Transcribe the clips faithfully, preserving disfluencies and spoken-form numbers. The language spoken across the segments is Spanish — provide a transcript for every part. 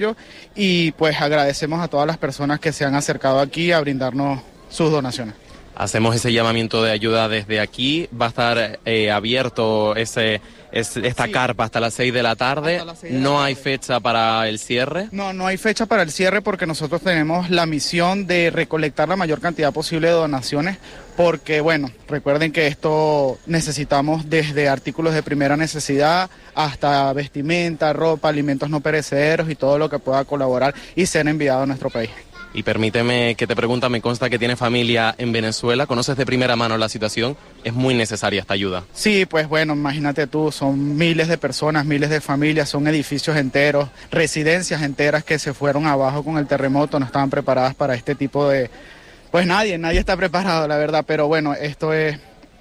y pues agradecemos a todas las personas que se han acercado aquí a brindarnos sus donaciones. Hacemos ese llamamiento de ayuda desde aquí. Va a estar eh, abierto ese, ese esta sí. carpa hasta las seis de la tarde. De no la hay tarde. fecha para el cierre. No, no hay fecha para el cierre porque nosotros tenemos la misión de recolectar la mayor cantidad posible de donaciones porque, bueno, recuerden que esto necesitamos desde artículos de primera necesidad hasta vestimenta, ropa, alimentos no perecederos y todo lo que pueda colaborar y ser enviado a nuestro país. Y permíteme que te pregunte, me consta que tienes familia en Venezuela, ¿conoces de primera mano la situación? Es muy necesaria esta ayuda. Sí, pues bueno, imagínate tú, son miles de personas, miles de familias, son edificios enteros, residencias enteras que se fueron abajo con el terremoto, no estaban preparadas para este tipo de... Pues nadie, nadie está preparado, la verdad, pero bueno, esto es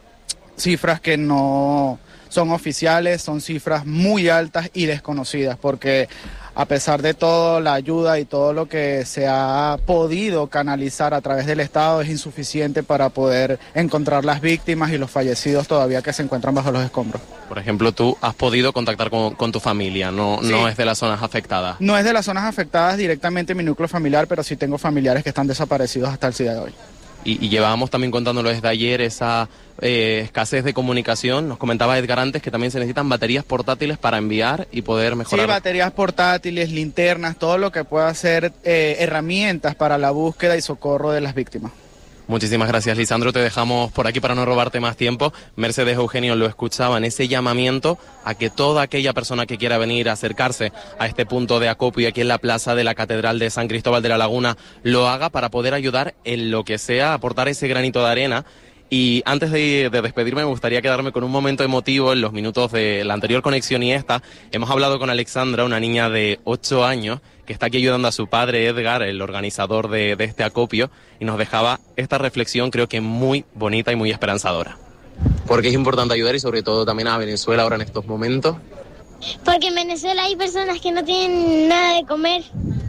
cifras que no son oficiales, son cifras muy altas y desconocidas, porque a pesar de todo, la ayuda y todo lo que se ha podido canalizar a través del Estado es insuficiente para poder encontrar las víctimas y los fallecidos todavía que se encuentran bajo los escombros. Por ejemplo, tú has podido contactar con, con tu familia, no, sí. no es de las zonas afectadas. No es de las zonas afectadas directamente mi núcleo familiar, pero sí tengo familiares que están desaparecidos hasta el día de hoy. Y, y llevábamos también contándolo desde ayer esa eh, escasez de comunicación. Nos comentaba Edgar antes que también se necesitan baterías portátiles para enviar y poder mejorar. Sí, baterías portátiles, linternas, todo lo que pueda ser eh, herramientas para la búsqueda y socorro de las víctimas. Muchísimas gracias, Lisandro. Te dejamos por aquí para no robarte más tiempo. Mercedes, Eugenio, lo escuchaban, ese llamamiento a que toda aquella persona que quiera venir a acercarse a este punto de acopio aquí en la plaza de la Catedral de San Cristóbal de la Laguna lo haga para poder ayudar en lo que sea, aportar ese granito de arena. Y antes de, de despedirme me gustaría quedarme con un momento emotivo en los minutos de la anterior conexión y esta. Hemos hablado con Alexandra, una niña de ocho años, que está aquí ayudando a su padre Edgar, el organizador de, de este acopio, y nos dejaba esta reflexión creo que muy bonita y muy esperanzadora. ¿Por qué es importante ayudar y sobre todo también a Venezuela ahora en estos momentos? Porque en Venezuela hay personas que no tienen nada de comer.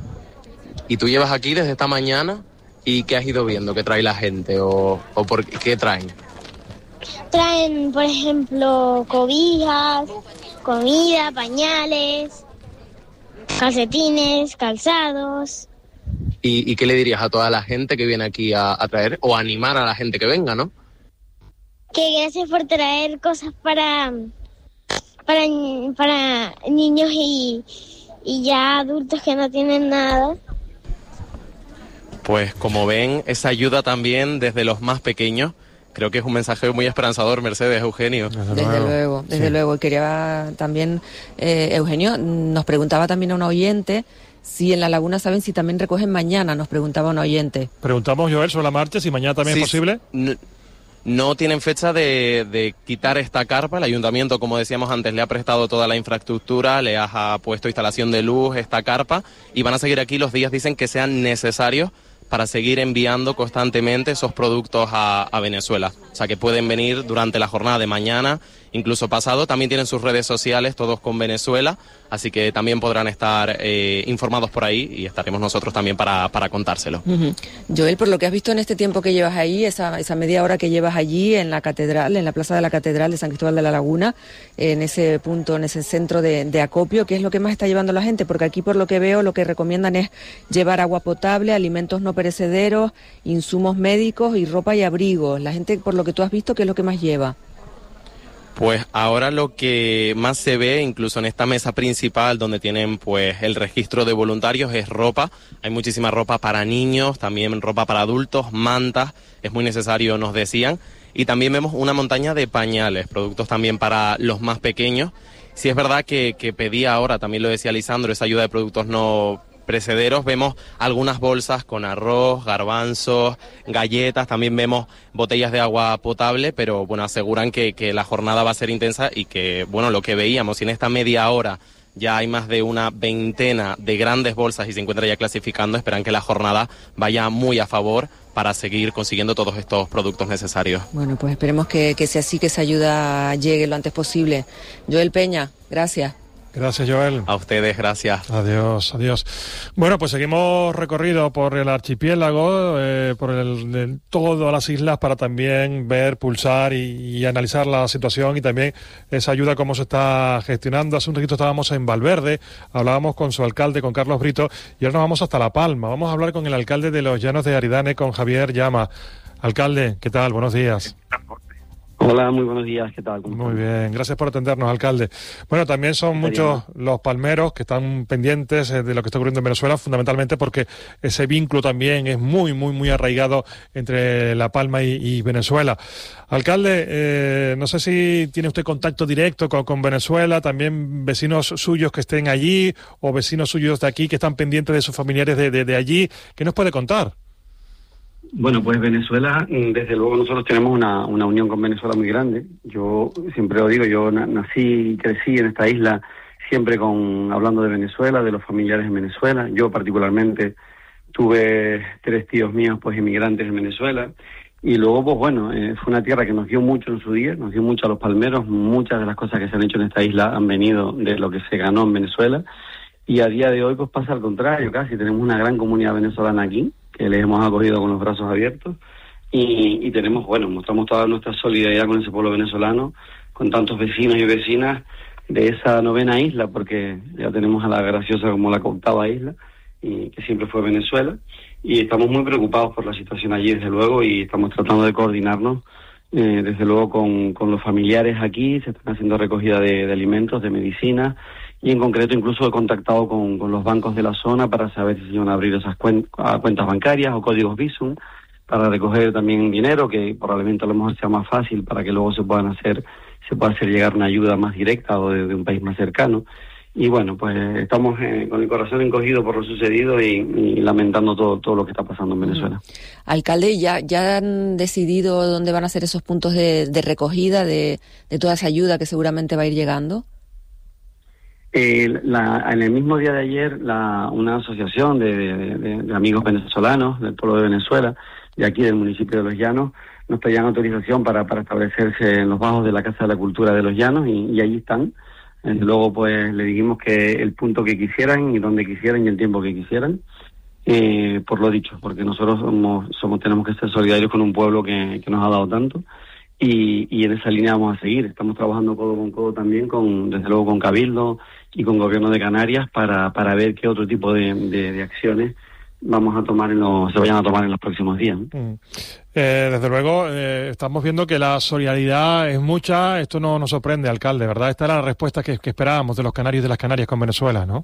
¿Y tú llevas aquí desde esta mañana? ¿Y qué has ido viendo? ¿Qué trae la gente? ¿O, o por qué traen? Traen, por ejemplo, cobijas, comida, pañales, calcetines, calzados. ¿Y, y qué le dirías a toda la gente que viene aquí a, a traer o a animar a la gente que venga, no? Que gracias por traer cosas para, para, para niños y, y ya adultos que no tienen nada. Pues como ven, esa ayuda también desde los más pequeños, creo que es un mensaje muy esperanzador, Mercedes, Eugenio. Desde, desde luego, luego, desde sí. luego. Quería también, eh, Eugenio, nos preguntaba también a un oyente si en La Laguna saben si también recogen mañana, nos preguntaba un oyente. Preguntamos, Joel, sobre la marcha, si mañana también sí, es posible. No, no tienen fecha de, de quitar esta carpa, el ayuntamiento, como decíamos antes, le ha prestado toda la infraestructura, le ha puesto instalación de luz, esta carpa, y van a seguir aquí los días, dicen, que sean necesarios para seguir enviando constantemente esos productos a, a Venezuela. O sea, que pueden venir durante la jornada de mañana, incluso pasado. También tienen sus redes sociales, todos con Venezuela, así que también podrán estar eh, informados por ahí y estaremos nosotros también para, para contárselo. Uh-huh. Joel, por lo que has visto en este tiempo que llevas ahí, esa, esa media hora que llevas allí en la catedral, en la plaza de la Catedral de San Cristóbal de la Laguna, en ese punto, en ese centro de, de acopio, ¿qué es lo que más está llevando la gente? Porque aquí, por lo que veo, lo que recomiendan es llevar agua potable, alimentos no perecederos, insumos médicos y ropa y abrigo. La gente, por lo que tú has visto, ¿qué es lo que más lleva? Pues ahora lo que más se ve, incluso en esta mesa principal donde tienen pues el registro de voluntarios, es ropa. Hay muchísima ropa para niños, también ropa para adultos, mantas, es muy necesario, nos decían. Y también vemos una montaña de pañales, productos también para los más pequeños. Sí es verdad que, que pedía ahora, también lo decía Lisandro, esa ayuda de productos no precederos. Vemos algunas bolsas con arroz, garbanzos, galletas, también vemos botellas de agua potable, pero bueno, aseguran que, que la jornada va a ser intensa y que, bueno, lo que veíamos, si en esta media hora ya hay más de una veintena de grandes bolsas y se encuentra ya clasificando, esperan que la jornada vaya muy a favor para seguir consiguiendo todos estos productos necesarios. Bueno, pues esperemos que, que sea así, que esa ayuda llegue lo antes posible. Joel Peña, gracias. Gracias, Joel. A ustedes, gracias. Adiós, adiós. Bueno, pues seguimos recorrido por el archipiélago, eh, por el, de todas las islas, para también ver, pulsar y, y analizar la situación y también esa ayuda, cómo se está gestionando. Hace un ratito estábamos en Valverde, hablábamos con su alcalde, con Carlos Brito, y ahora nos vamos hasta La Palma. Vamos a hablar con el alcalde de los Llanos de Aridane, con Javier Llama. Alcalde, ¿qué tal? Buenos días. Hola, muy buenos días, ¿qué tal? Muy bien, gracias por atendernos, alcalde. Bueno, también son muchos los palmeros que están pendientes de lo que está ocurriendo en Venezuela, fundamentalmente porque ese vínculo también es muy, muy, muy arraigado entre La Palma y, y Venezuela. Alcalde, eh, no sé si tiene usted contacto directo con, con Venezuela, también vecinos suyos que estén allí o vecinos suyos de aquí que están pendientes de sus familiares de, de, de allí. ¿Qué nos puede contar? Bueno, pues Venezuela, desde luego nosotros tenemos una, una unión con Venezuela muy grande. Yo siempre lo digo, yo nací y crecí en esta isla siempre con hablando de Venezuela, de los familiares en Venezuela. Yo particularmente tuve tres tíos míos pues inmigrantes en Venezuela y luego pues bueno, eh, fue una tierra que nos dio mucho en su día, nos dio mucho a los palmeros. Muchas de las cosas que se han hecho en esta isla han venido de lo que se ganó en Venezuela y a día de hoy pues pasa al contrario, casi tenemos una gran comunidad venezolana aquí, que les hemos acogido con los brazos abiertos y, y tenemos, bueno, mostramos toda nuestra solidaridad con ese pueblo venezolano, con tantos vecinos y vecinas de esa novena isla, porque ya tenemos a la graciosa como la octava isla, y que siempre fue Venezuela, y estamos muy preocupados por la situación allí, desde luego, y estamos tratando de coordinarnos, eh, desde luego, con, con los familiares aquí. Se están haciendo recogida de, de alimentos, de medicinas, y en concreto incluso he contactado con, con los bancos de la zona para saber si se van a abrir esas cuen- cuentas bancarias o códigos Bizum para recoger también dinero, que probablemente a lo mejor sea más fácil para que luego se puedan hacer, se pueda hacer llegar una ayuda más directa o de, de un país más cercano. Y bueno, pues estamos eh, con el corazón encogido por lo sucedido y, y lamentando todo todo lo que está pasando en Venezuela. Alcalde, ¿ya ya han decidido dónde van a ser esos puntos de, de recogida de, de toda esa ayuda que seguramente va a ir llegando? Eh, la, en el mismo día de ayer, la, una asociación de, de, de, de amigos venezolanos del pueblo de Venezuela, de aquí del municipio de Los Llanos, nos pedían autorización para, para establecerse en los bajos de la Casa de la Cultura de Los Llanos y, y allí están. Eh, luego pues le dijimos que el punto que quisieran y donde quisieran y el tiempo que quisieran, eh, por lo dicho, porque nosotros somos, somos tenemos que ser solidarios con un pueblo que, que nos ha dado tanto. Y, y en esa línea vamos a seguir. Estamos trabajando codo con codo también, con desde luego con Cabildo y con Gobierno de Canarias para, para ver qué otro tipo de, de, de acciones vamos a tomar en los, se vayan a tomar en los próximos días. Mm. Eh, desde luego, eh, estamos viendo que la solidaridad es mucha. Esto no nos sorprende, alcalde, ¿verdad? Esta era la respuesta que, que esperábamos de los canarios y de las Canarias con Venezuela, ¿no?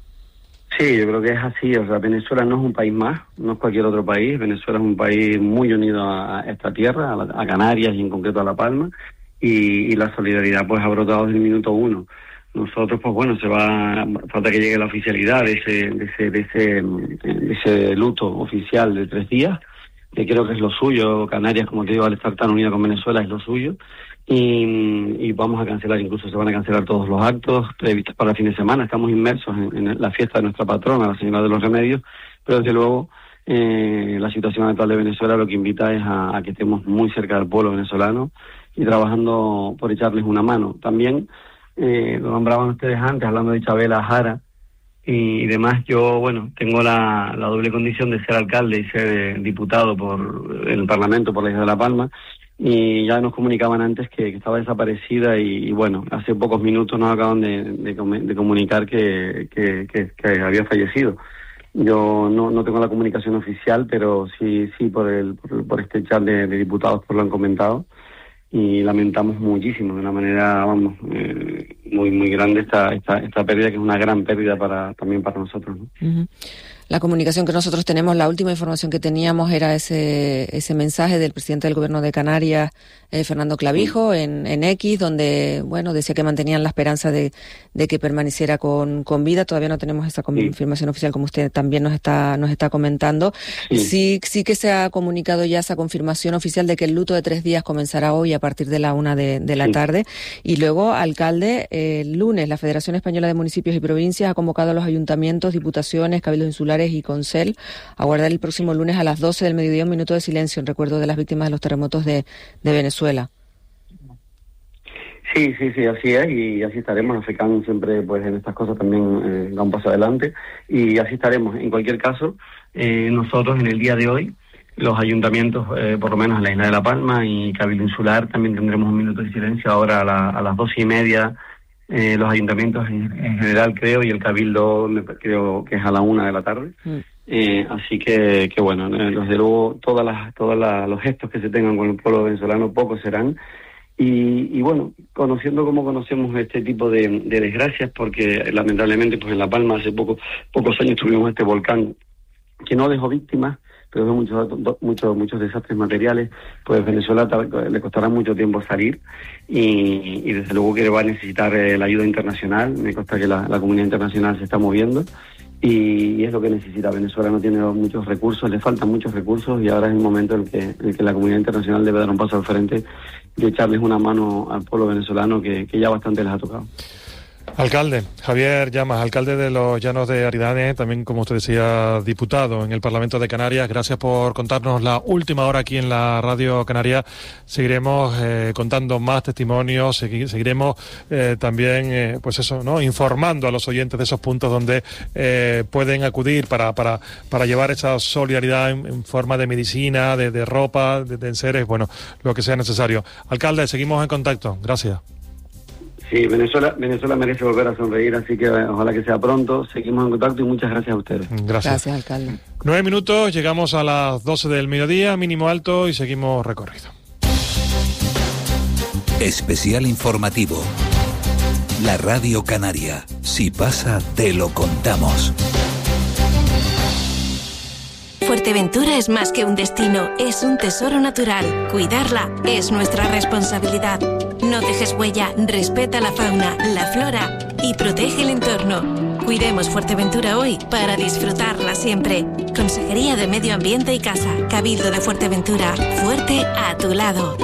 Sí, yo creo que es así. O sea, Venezuela no es un país más, no es cualquier otro país. Venezuela es un país muy unido a esta tierra, a, la, a Canarias y en concreto a La Palma, y, y la solidaridad pues ha brotado desde el minuto uno. Nosotros, pues bueno, se va, falta que llegue la oficialidad de ese, de ese, de ese, de ese luto oficial de tres días, que creo que es lo suyo. Canarias, como te digo, al estar tan unida con Venezuela, es lo suyo. Y, y vamos a cancelar, incluso se van a cancelar todos los actos previstos para el fin de semana. Estamos inmersos en, en la fiesta de nuestra patrona, la Señora de los Remedios, pero desde luego eh, la situación actual de Venezuela lo que invita es a, a que estemos muy cerca del pueblo venezolano y trabajando por echarles una mano. También eh, lo nombraban ustedes antes, hablando de Chabela Jara y demás. Yo, bueno, tengo la, la doble condición de ser alcalde y ser eh, diputado por el Parlamento por la isla de La Palma, y ya nos comunicaban antes que, que estaba desaparecida y, y bueno, hace pocos minutos nos acaban de, de, de comunicar que, que, que, que había fallecido. Yo no, no tengo la comunicación oficial, pero sí sí por el por, por este chat de, de diputados pues lo han comentado y lamentamos muchísimo, de una manera, vamos, eh, muy muy grande esta, esta esta pérdida, que es una gran pérdida para también para nosotros, ¿no? Uh-huh. La comunicación que nosotros tenemos, la última información que teníamos era ese ese mensaje del presidente del Gobierno de Canarias, eh, Fernando Clavijo, en, en X, donde, bueno, decía que mantenían la esperanza de, de que permaneciera con, con vida. Todavía no tenemos esa confirmación sí. oficial, como usted también nos está nos está comentando. Sí. sí sí que se ha comunicado ya esa confirmación oficial de que el luto de tres días comenzará hoy a partir de la una de, de la sí. tarde. Y luego, alcalde, eh, el lunes la Federación Española de Municipios y Provincias ha convocado a los ayuntamientos, diputaciones, cabildos insulares y Consell a guardar el próximo lunes a las doce del mediodía un minuto de silencio en recuerdo de las víctimas de los terremotos de, de Venezuela. Sí, sí, sí, así es, y así estaremos. La FECAN siempre, pues, en estas cosas también eh, da un paso adelante, y así estaremos. En cualquier caso, eh, nosotros en el día de hoy, los ayuntamientos, eh, por lo menos en la isla de La Palma y Cabildo Insular, también tendremos un minuto de silencio ahora a, la, a las doce y media. Eh, los ayuntamientos en, en general, creo, y el Cabildo creo que es a la una de la tarde. Mm. Eh, así que, que bueno, eh, desde luego todas las, todas las, los gestos que se tengan con el pueblo venezolano pocos serán. Y, y bueno, conociendo como conocemos este tipo de, de desgracias, porque lamentablemente pues en La Palma hace poco, pocos años tuvimos este volcán que no dejó víctimas, pero dejó muchos, muchos, muchos desastres materiales. Pues Venezuela le costará mucho tiempo salir, y, y desde luego que va a necesitar eh, la ayuda internacional. Me consta que la, la comunidad internacional se está moviendo, y, y es lo que necesita. Venezuela no tiene muchos recursos, le faltan muchos recursos, y ahora es el momento en que, en el que la comunidad internacional debe dar un paso al frente y echarles una mano al pueblo venezolano que, que ya bastante les ha tocado. Alcalde, Javier Llamas, alcalde de los Llanos de Aridane, también, como usted decía, diputado en el Parlamento de Canarias. Gracias por contarnos la última hora aquí en la Radio Canaria. Seguiremos eh, contando más testimonios, segui- seguiremos eh, también, eh, pues eso, ¿no?, informando a los oyentes de esos puntos donde eh, pueden acudir para, para, para llevar esa solidaridad en, en forma de medicina, de, de ropa, de, de enseres, bueno, lo que sea necesario. Alcalde, seguimos en contacto. Gracias. Sí, Venezuela, Venezuela merece volver a sonreír, así que ojalá que sea pronto. Seguimos en contacto y muchas gracias a ustedes. Gracias. Gracias, alcalde. Nueve minutos, llegamos a las doce del mediodía, mínimo alto, y seguimos recorrido. Especial informativo. La Radio Canaria. Si pasa, te lo contamos. Fuerteventura es más que un destino, es un tesoro natural. Cuidarla es nuestra responsabilidad. No dejes huella, respeta la fauna, la flora y protege el entorno. Cuidemos Fuerteventura hoy para disfrutarla siempre. Consejería de Medio Ambiente y Casa, Cabildo de Fuerteventura, fuerte a tu lado.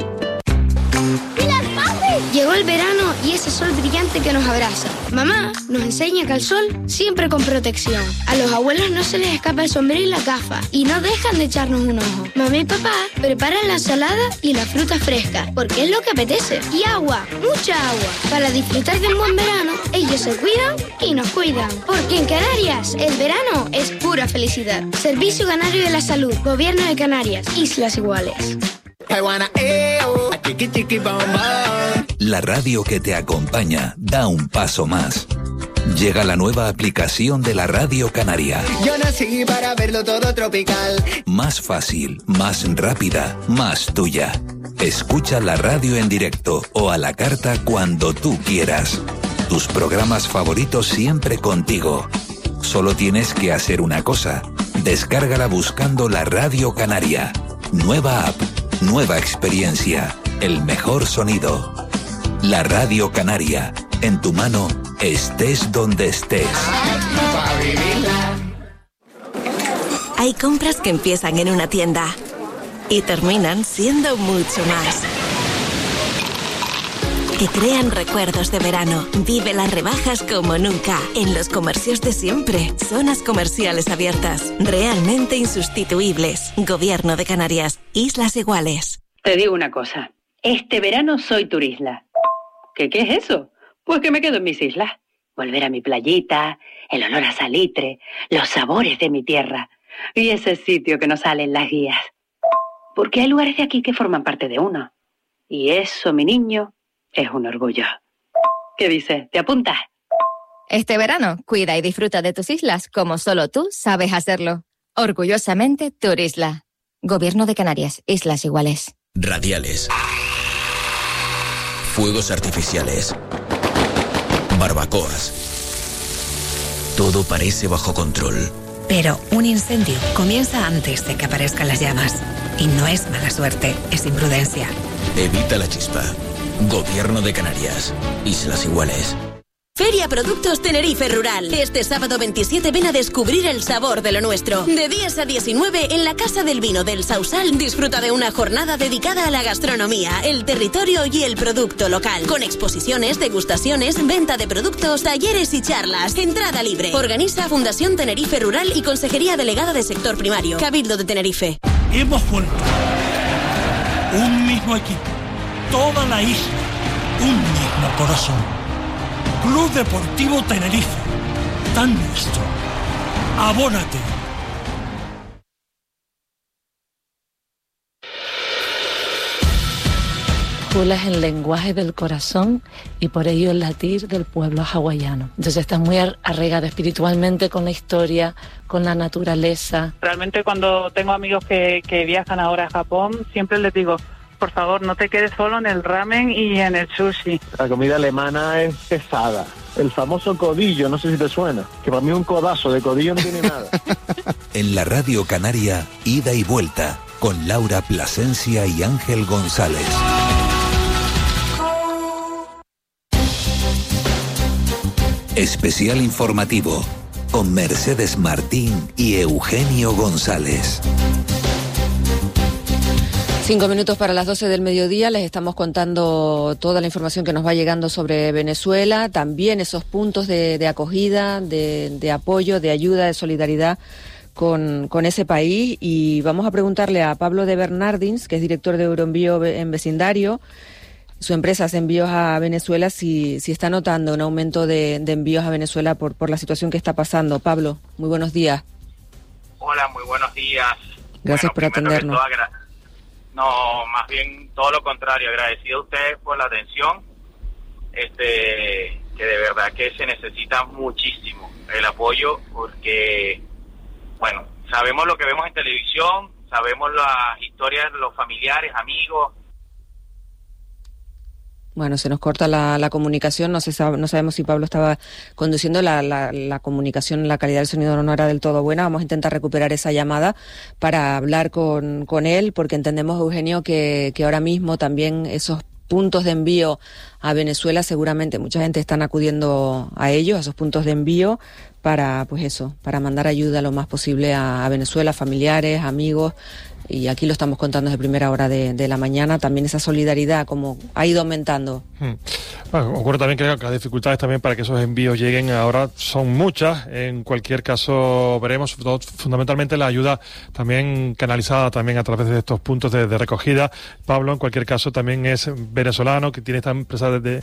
Llegó el verano y ese sol brillante que nos abraza. Mamá nos enseña que al sol siempre con protección. A los abuelos no se les escapa el sombrero y las gafas y no dejan de echarnos un ojo. Mamá y papá preparan la ensalada y la fruta fresca porque es lo que apetece. Y agua, mucha agua. Para disfrutar de un buen verano, ellos se cuidan y nos cuidan. Porque en Canarias el verano es pura felicidad. Servicio Canario de la Salud, Gobierno de Canarias, Islas Iguales. La radio que te acompaña da un paso más. Llega la nueva aplicación de la Radio Canaria. Yo nací para verlo todo tropical. Más fácil, más rápida, más tuya. Escucha la radio en directo o a la carta cuando tú quieras. Tus programas favoritos siempre contigo. Solo tienes que hacer una cosa. Descárgala buscando la Radio Canaria. Nueva app, nueva experiencia, el mejor sonido. La Radio Canaria, en tu mano, estés donde estés. Hay compras que empiezan en una tienda y terminan siendo mucho más. Que crean recuerdos de verano. Vive las rebajas como nunca. En los comercios de siempre. Zonas comerciales abiertas. Realmente insustituibles. Gobierno de Canarias. Islas Iguales. Te digo una cosa. Este verano soy turisla. ¿Qué, qué es eso? Pues que me quedo en mis islas. Volver a mi playita, el olor a salitre, los sabores de mi tierra y ese sitio que nos sale en las guías. Porque hay lugares de aquí que forman parte de uno. Y eso, mi niño, es un orgullo. ¿Qué dices? ¿Te apuntas? Este verano, cuida y disfruta de tus islas como solo tú sabes hacerlo. Orgullosamente, Turisla. Gobierno de Canarias, Islas Iguales. Radiales. Fuegos artificiales. Barbacoas. Todo parece bajo control. Pero un incendio comienza antes de que aparezcan las llamas. Y no es mala suerte, es imprudencia. Evita la chispa. Gobierno de Canarias. Islas Iguales. Feria Productos Tenerife Rural. Este sábado veintisiete ven a descubrir el sabor de lo nuestro. De diez a diecinueve en la Casa del Vino del Sausal disfruta de una jornada dedicada a la gastronomía, el territorio y el producto local. Con exposiciones, degustaciones, venta de productos, talleres y charlas. Entrada libre. Organiza Fundación Tenerife Rural y Consejería Delegada de Sector Primario. Cabildo de Tenerife. Hemos vuelto. Un mismo equipo. Toda la isla. un mismo corazón. Club Deportivo Tenerife, tan nuestro. Abónate. Hula es el lenguaje del corazón y por ello el latir del pueblo hawaiano. Entonces está muy arraigada espiritualmente con la historia, con la naturaleza. Realmente cuando tengo amigos que, que viajan ahora a Japón, siempre les digo, por favor, no te quedes solo en el ramen y en el sushi. La comida alemana es pesada. El famoso codillo, no sé si te suena, que para mí un codazo de codillo no tiene nada. En la Radio Canaria, Ida y Vuelta, con Laura Plasencia y Ángel González. Especial informativo con Mercedes Martín y Eugenio González. Cinco minutos para las doce del mediodía, les estamos contando toda la información que nos va llegando sobre Venezuela, también esos puntos de, de acogida, de, de apoyo, de ayuda, de solidaridad con, con ese país. Y vamos a preguntarle a Pablo de Bernardins, que es director de Euroenvío en Vecindario. Su empresa hace envíos a Venezuela, si, si está notando un aumento de, de envíos a Venezuela por, por la situación que está pasando. Pablo, muy buenos días. Hola, muy buenos días. Gracias bueno, por atendernos. Todo, agra- no, más bien todo lo contrario, agradecido a ustedes por la atención, este, que de verdad que se necesita muchísimo el apoyo, porque, bueno, sabemos lo que vemos en televisión, sabemos las historias de los familiares, amigos. Bueno, se nos corta la, la comunicación, no, se sabe, no sabemos si Pablo estaba conduciendo, la, la, la comunicación, la calidad del sonido no era del todo buena. Vamos a intentar recuperar esa llamada para hablar con, con él, porque entendemos, Eugenio, que, que ahora mismo también esos puntos de envío a Venezuela, seguramente mucha gente están acudiendo a ellos, a esos puntos de envío, para, pues eso, para mandar ayuda lo más posible a, a Venezuela, familiares, amigos. Y aquí lo estamos contando desde primera hora de, de la mañana, también esa solidaridad como ha ido aumentando. Hmm. Bueno, ocurre también que las dificultades también para que esos envíos lleguen ahora son muchas. En cualquier caso veremos fundamentalmente la ayuda también canalizada también a través de estos puntos de, de recogida. Pablo, en cualquier caso, también es venezolano, que tiene esta empresa de,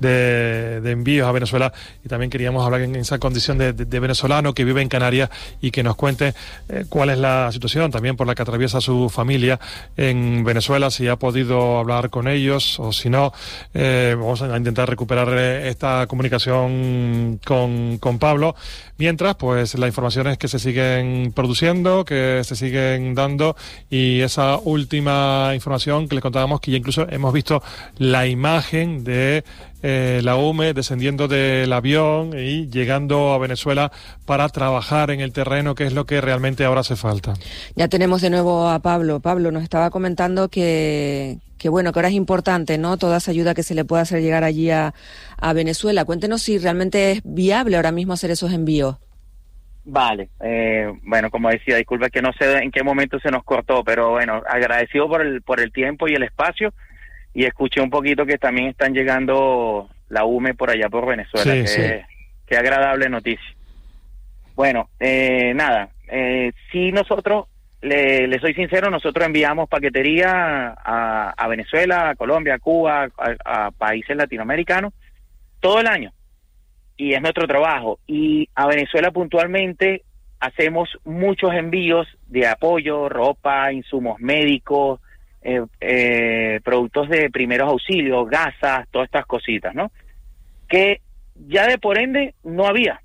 de, de envíos a Venezuela, y también queríamos hablar en esa condición de, de, de venezolano que vive en Canarias y que nos cuente eh, cuál es la situación también por la que atraviesa su familia en Venezuela, si ha podido hablar con ellos o si no. Eh, vamos a intentar recuperar eh, esta comunicación con, con Pablo. Mientras, pues las informaciones que se siguen produciendo, que se siguen dando, y esa última información que les contábamos, que ya incluso hemos visto la imagen de eh, la U M E descendiendo del avión y llegando a Venezuela para trabajar en el terreno, que es lo que realmente ahora hace falta. Ya tenemos de nuevo a Pablo. Pablo nos estaba comentando que, que bueno, que ahora es importante, ¿no?, toda esa ayuda que se le pueda hacer llegar allí a, a Venezuela. Cuéntenos si realmente es viable ahora mismo hacer esos envíos. Vale, eh, bueno, como decía, disculpa que no sé en qué momento se nos cortó, pero bueno, agradecido por el por el tiempo y el espacio, y escuché un poquito que también están llegando la U M E por allá por Venezuela. Sí, que, sí. Qué agradable noticia. Bueno, eh, nada, eh, si nosotros, le, le soy sincero, nosotros enviamos paquetería a, a Venezuela, a Colombia, a Cuba, a, a países latinoamericanos todo el año. Y es nuestro trabajo. Y a Venezuela puntualmente hacemos muchos envíos de apoyo, ropa, insumos médicos, eh, eh, productos de primeros auxilios, gasas, todas estas cositas, ¿no? Que ya de por ende no había.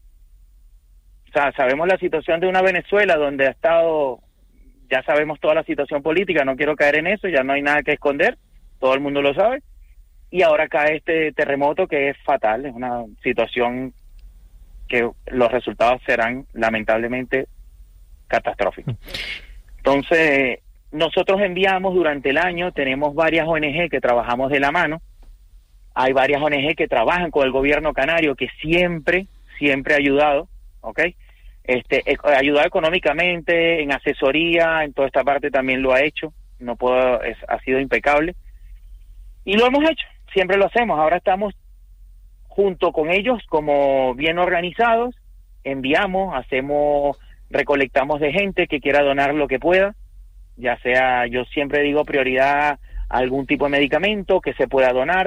O sea, sabemos la situación de una Venezuela donde ha estado, ya sabemos toda la situación política, no quiero caer en eso, ya no hay nada que esconder, todo el mundo lo sabe. Y ahora cae este terremoto que es fatal, es una situación que los resultados serán lamentablemente catastróficos. Entonces, nosotros enviamos durante el año, tenemos varias O N G que trabajamos de la mano, hay varias O N G que trabajan con el gobierno canario que siempre, siempre ha ayudado, ¿ok? Este, ayudado económicamente, en asesoría, en toda esta parte también lo ha hecho, no puedo, es, ha sido impecable. Y lo hemos hecho, siempre lo hacemos. Ahora estamos junto con ellos como bien organizados, enviamos, hacemos, recolectamos de gente que quiera donar lo que pueda, ya sea, yo siempre digo prioridad a algún tipo de medicamento que se pueda donar,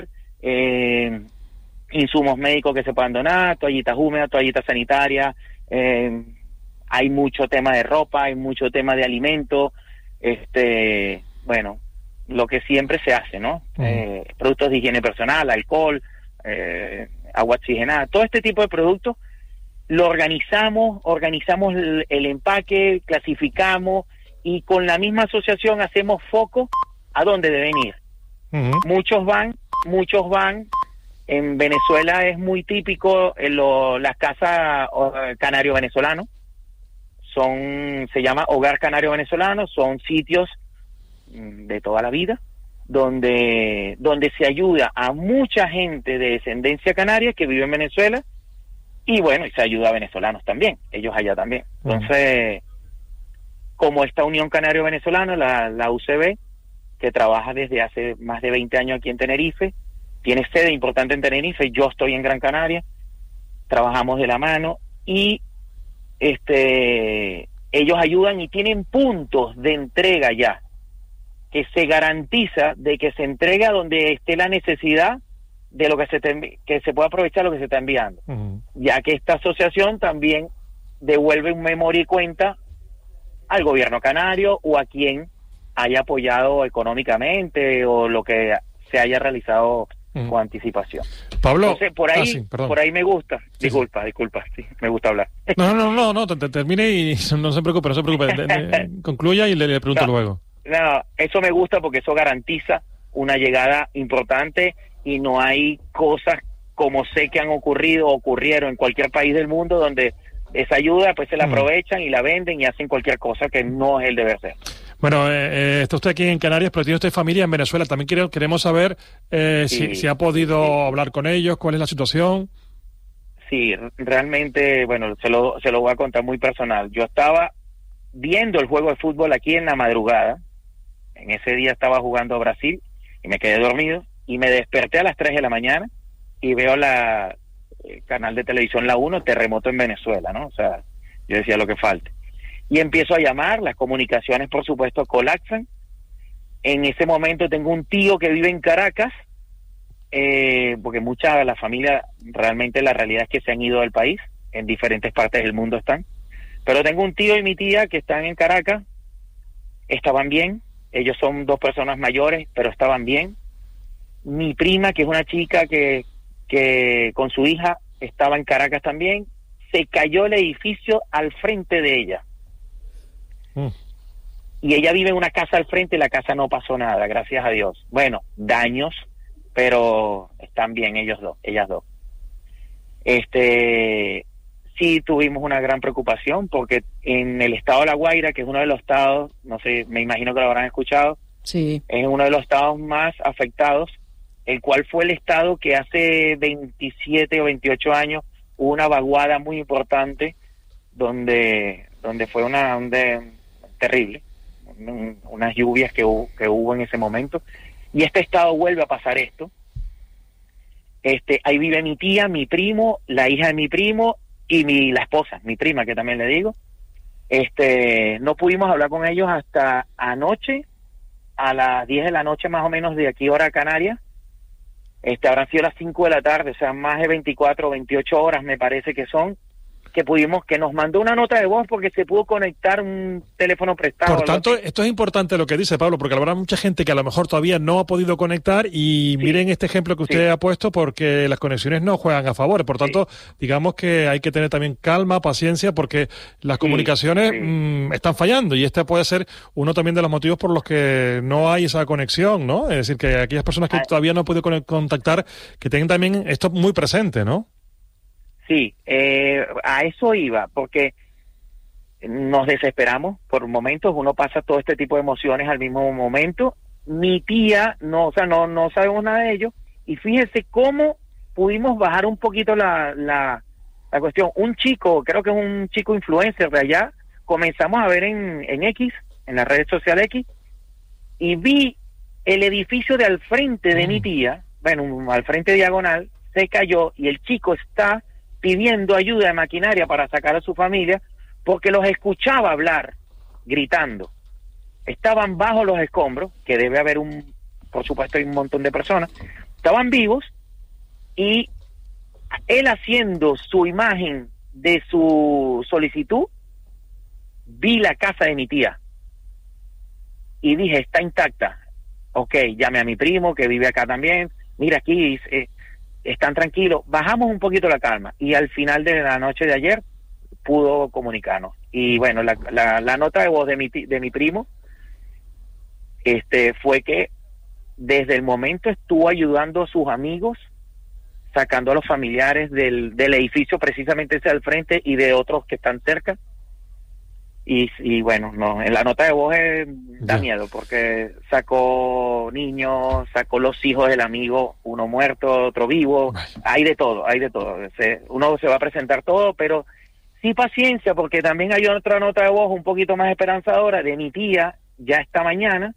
eh, insumos médicos que se puedan donar, toallitas húmedas, toallitas sanitarias, eh, hay mucho tema de ropa, hay mucho tema de alimentos, este, bueno, lo que siempre se hace, ¿no? Uh-huh. Eh, productos de higiene personal, alcohol, eh, agua oxigenada, todo este tipo de productos lo organizamos, organizamos el, el empaque, clasificamos y con la misma asociación hacemos foco a dónde deben ir. Uh-huh. Muchos van, muchos van. En Venezuela es muy típico en lo, las casas canario venezolano, son, se llama Hogar Canario Venezolano, son sitios de toda la vida donde donde se ayuda a mucha gente de descendencia canaria que vive en Venezuela y bueno, y se ayuda a venezolanos también, ellos allá también. Entonces, uh-huh. como esta Unión Canario Venezolana, la, la U C B, que trabaja desde hace más de veinte años aquí en Tenerife, tiene sede importante en Tenerife, yo estoy en Gran Canaria, trabajamos de la mano y este ellos ayudan y tienen puntos de entrega ya, que se garantiza de que se entrega donde esté la necesidad de lo que se te, que se pueda aprovechar lo que se está enviando, uh-huh. ya que esta asociación también devuelve un memoria y cuenta al gobierno canario o a quien haya apoyado económicamente o lo que se haya realizado uh-huh. con anticipación. Pablo, entonces por ahí, ah, sí, por ahí me gusta. Sí, disculpa, sí. disculpa, sí, me gusta hablar. No, no, no, no, te, te termine y no se preocupe, no se preocupe. de, de, concluya y le, le pregunto no, luego. No, eso me gusta porque eso garantiza una llegada importante y no hay cosas como sé que han ocurrido o ocurrieron en cualquier país del mundo donde esa ayuda pues se la aprovechan y la venden y hacen cualquier cosa que no es el deber ser. Bueno, eh, eh, está usted aquí en Canarias, pero tiene usted familia en Venezuela. También quiero, queremos saber eh, sí, si, si ha podido sí. hablar con ellos, cuál es la situación. Sí, realmente, bueno, se lo, se lo voy a contar muy personal. Yo estaba viendo el juego de fútbol aquí en la madrugada. En ese día estaba jugando a Brasil y me quedé dormido y me desperté a las tres de la mañana y veo la el canal de televisión La uno, terremoto en Venezuela, ¿no? O sea, yo decía lo que falte. Y empiezo a llamar, las comunicaciones por supuesto colapsan. En ese momento tengo un tío que vive en Caracas, eh, porque mucha de la familia, realmente la realidad es que se han ido del país, en diferentes partes del mundo están. Pero tengo un tío y mi tía que están en Caracas, estaban bien, ellos son dos personas mayores, pero estaban bien. Mi prima, que es una chica que, que con su hija estaba en Caracas también, se cayó el edificio al frente de ella. Mm. Y ella vive en una casa al frente y la casa no pasó nada, gracias a Dios. Bueno, daños, pero están bien ellos dos, ellas dos. Este, sí tuvimos una gran preocupación porque en el estado de La Guaira, que es uno de los estados, no sé, me imagino que lo habrán escuchado, sí, es uno de los estados más afectados, el cual fue el estado que hace veintisiete o veintiocho años hubo una vaguada muy importante donde donde fue una un de, terrible, un, unas lluvias que hubo, que hubo en ese momento, y este estado vuelve a pasar esto. Este, ahí vive mi tía, mi primo, la hija de mi primo y mi la esposa, mi prima, que también le digo. Este, no pudimos hablar con ellos hasta anoche, a las diez de la noche más o menos de aquí hora Canarias. Este, habrán sido las cinco de la tarde, o sea, más de veinticuatro o veintiocho horas me parece que son, que pudimos, que nos mandó una nota de voz porque se pudo conectar un teléfono prestado. Por tanto, esto es importante lo que dice Pablo, porque habrá mucha gente que a lo mejor todavía no ha podido conectar y sí. miren este ejemplo que usted sí. ha puesto, porque las conexiones no juegan a favor. Por tanto, sí. digamos que hay que tener también calma, paciencia, porque las sí. comunicaciones sí. Mmm, están fallando y este puede ser uno también de los motivos por los que no hay esa conexión, ¿no? Es decir, que aquellas personas que ah. todavía no han podido contactar, que tengan también esto muy presente, ¿no? Sí, eh, a eso iba, porque nos desesperamos por momentos, uno pasa todo este tipo de emociones al mismo momento. Mi tía, no, o sea, no, no sabemos nada de ello, y fíjese cómo pudimos bajar un poquito la, la, la cuestión. Un chico, creo que es un chico influencer de allá, comenzamos a ver en, en X, en la red social X, y vi el edificio de al frente de mm. mi tía, bueno, al frente diagonal, se cayó, y el chico está pidiendo ayuda de maquinaria para sacar a su familia, porque los escuchaba hablar, gritando. Estaban bajo los escombros, que debe haber un, por supuesto hay un montón de personas, estaban vivos, y él haciendo su imagen de su solicitud, vi la casa de mi tía y dije, está intacta. Ok, llamé a mi primo que vive acá también, mira aquí, eh, están tranquilos, bajamos un poquito la calma, y al final de la noche de ayer pudo comunicarnos. Y bueno, la, la, la nota de voz de mi, de mi primo este fue que desde el momento estuvo ayudando a sus amigos, sacando a los familiares del, del edificio precisamente ese al frente y de otros que están cerca. Y, y bueno, no, en la nota de voz eh, da miedo, porque sacó niños, sacó los hijos del amigo, uno muerto, otro vivo, hay de todo, hay de todo. Se, uno se va a presentar todo, pero sí paciencia, porque también hay otra nota de voz un poquito más esperanzadora de mi tía, ya esta mañana,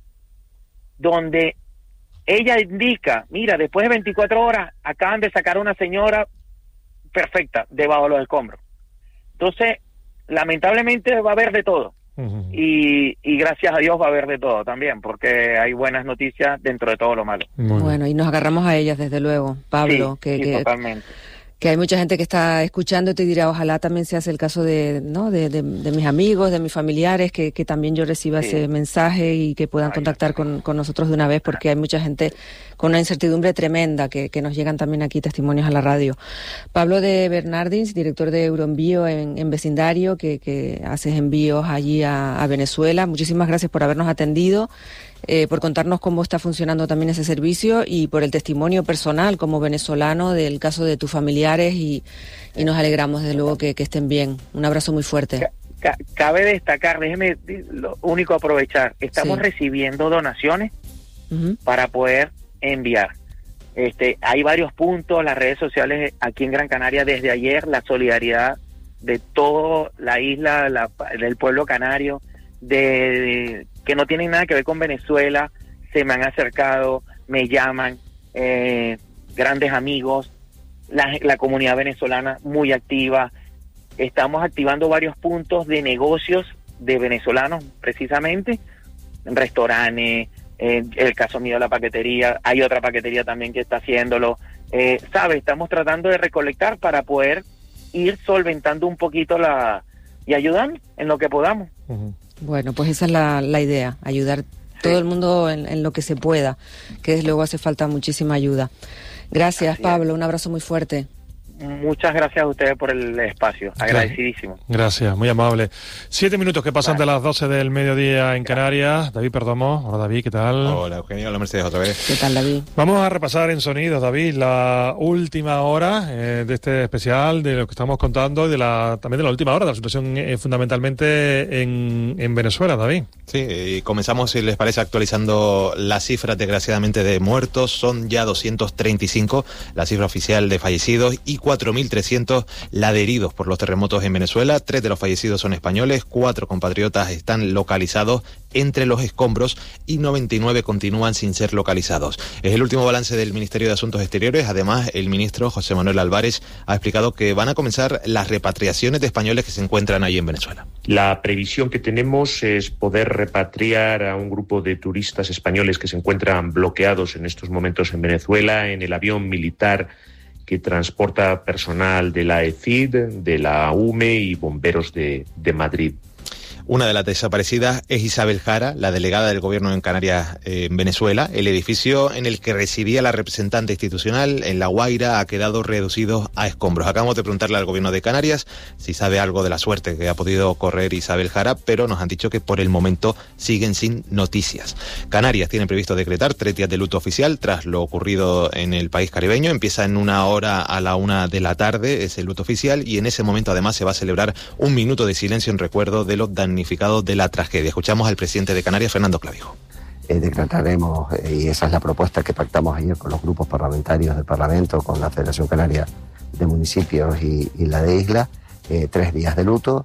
donde ella indica, mira, después de veinticuatro horas acaban de sacar a una señora perfecta debajo de los escombros. Entonces, lamentablemente va a haber de todo. Uh-huh. y, y gracias a Dios va a haber de todo también, porque hay buenas noticias dentro de todo lo malo. Bueno, y nos agarramos a ellas desde luego, Pablo, sí, que, sí, que totalmente. que hay mucha gente que está escuchando y te dirá, ojalá también se hace el caso de, ¿no? de, de, de mis amigos, de mis familiares, que, que también yo reciba sí. ese mensaje y que puedan Ay, contactar con, con nosotros de una vez, porque hay mucha gente con una incertidumbre tremenda que, que nos llegan también aquí testimonios a la radio. Pablo de Bernardins, director de Euroenvío en, en vecindario, que, que haces envíos allí a, a Venezuela. Muchísimas gracias por habernos atendido. Eh, por contarnos cómo está funcionando también ese servicio y por el testimonio personal como venezolano del caso de tus familiares y, y nos alegramos desde luego que, que estén bien. Un abrazo muy fuerte. C- cabe destacar, déjeme lo único aprovechar, estamos sí. recibiendo donaciones uh-huh. para poder enviar. Este, hay varios puntos, las redes sociales aquí en Gran Canaria desde ayer, la solidaridad de toda la isla, la, del pueblo canario, de, de que no tienen nada que ver con Venezuela, se me han acercado, me llaman, eh, grandes amigos, la, la comunidad venezolana muy activa. Estamos activando varios puntos de negocios de venezolanos, precisamente, restaurantes, eh, el caso mío de la paquetería, hay otra paquetería también que está haciéndolo. Eh, ¿sabe? Estamos tratando de recolectar para poder ir solventando un poquito la y ayudando en lo que podamos. Uh-huh. Bueno, pues esa es la, la idea, ayudar sí. todo el mundo en, en lo que se pueda, que desde luego hace falta muchísima ayuda. Gracias, Así Pablo, es. Un abrazo muy fuerte. Muchas gracias a ustedes por el espacio, agradecidísimo. Gracias, muy amable. Siete minutos que pasan vale. de las doce del mediodía en Canarias. David Perdomo, hola David, ¿qué tal? Hola Eugenio, hola Mercedes otra vez. ¿Qué tal David? Vamos a repasar en sonidos, David, la última hora eh, de este especial, de lo que estamos contando, y de la, también de la última hora, de la situación eh, fundamentalmente en, en Venezuela, David. Sí, y comenzamos, si les parece, actualizando las cifras, desgraciadamente, de muertos. Son ya doscientos treinta y cinco la cifra oficial de fallecidos y cuatro mil trescientos la de heridos por los terremotos en Venezuela. Tres de los fallecidos son españoles, cuatro compatriotas están localizados entre los escombros y noventa y nueve continúan sin ser localizados. Es el último balance del Ministerio de Asuntos Exteriores. Además, el ministro José Manuel Álvarez ha explicado que van a comenzar las repatriaciones de españoles que se encuentran ahí en Venezuela. La previsión que tenemos es poder repatriar a un grupo de turistas españoles que se encuentran bloqueados en estos momentos en Venezuela en el avión militar que transporta personal de la E C I D, de la U M E y bomberos de, de Madrid. Una de las desaparecidas es Isabel Jara, la delegada del gobierno en Canarias, eh, en Venezuela. El edificio en el que residía la representante institucional en La Guaira ha quedado reducido a escombros. Acabamos de preguntarle al gobierno de Canarias si sabe algo de la suerte que ha podido correr Isabel Jara, pero nos han dicho que por el momento siguen sin noticias. Canarias tiene previsto decretar tres días de luto oficial tras lo ocurrido en el país caribeño. Empieza en una hora a la una de la tarde, es el luto oficial, y en ese momento además se va a celebrar un minuto de silencio en recuerdo de los damnificados de la tragedia. Escuchamos al presidente de Canarias, Fernando Clavijo. Eh, decretaremos, eh, y esa es la propuesta que pactamos ayer con los grupos parlamentarios del Parlamento, con la Federación Canaria de Municipios y, y la de Isla, eh, tres días de luto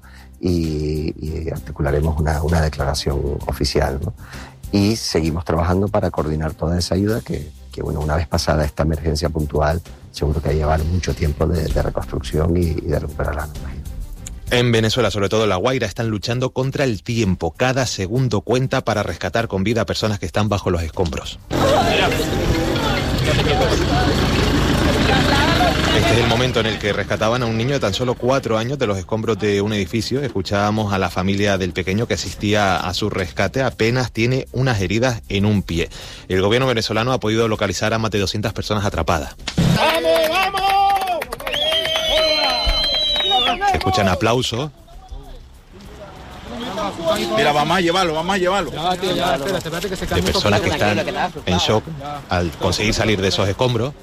y, y articularemos una, una declaración oficial, ¿no? Y seguimos trabajando para coordinar toda esa ayuda que, que bueno, una vez pasada esta emergencia puntual, seguro que va a llevar mucho tiempo de, de reconstrucción y, y de recuperar la normalidad. En Venezuela, sobre todo La Guaira, están luchando contra el tiempo. Cada segundo cuenta para rescatar con vida a personas que están bajo los escombros. Este es el momento en el que rescataban a un niño de tan solo cuatro años de los escombros de un edificio. Escuchábamos a la familia del pequeño que asistía a su rescate. Apenas tiene unas heridas en un pie. El gobierno venezolano ha podido localizar a más de doscientas personas atrapadas. ¡Vamos, vamos! Se escuchan aplausos. Mira, vamos a llevarlo, vamos a llevarlo. De personas que están en shock al conseguir salir de esos escombros.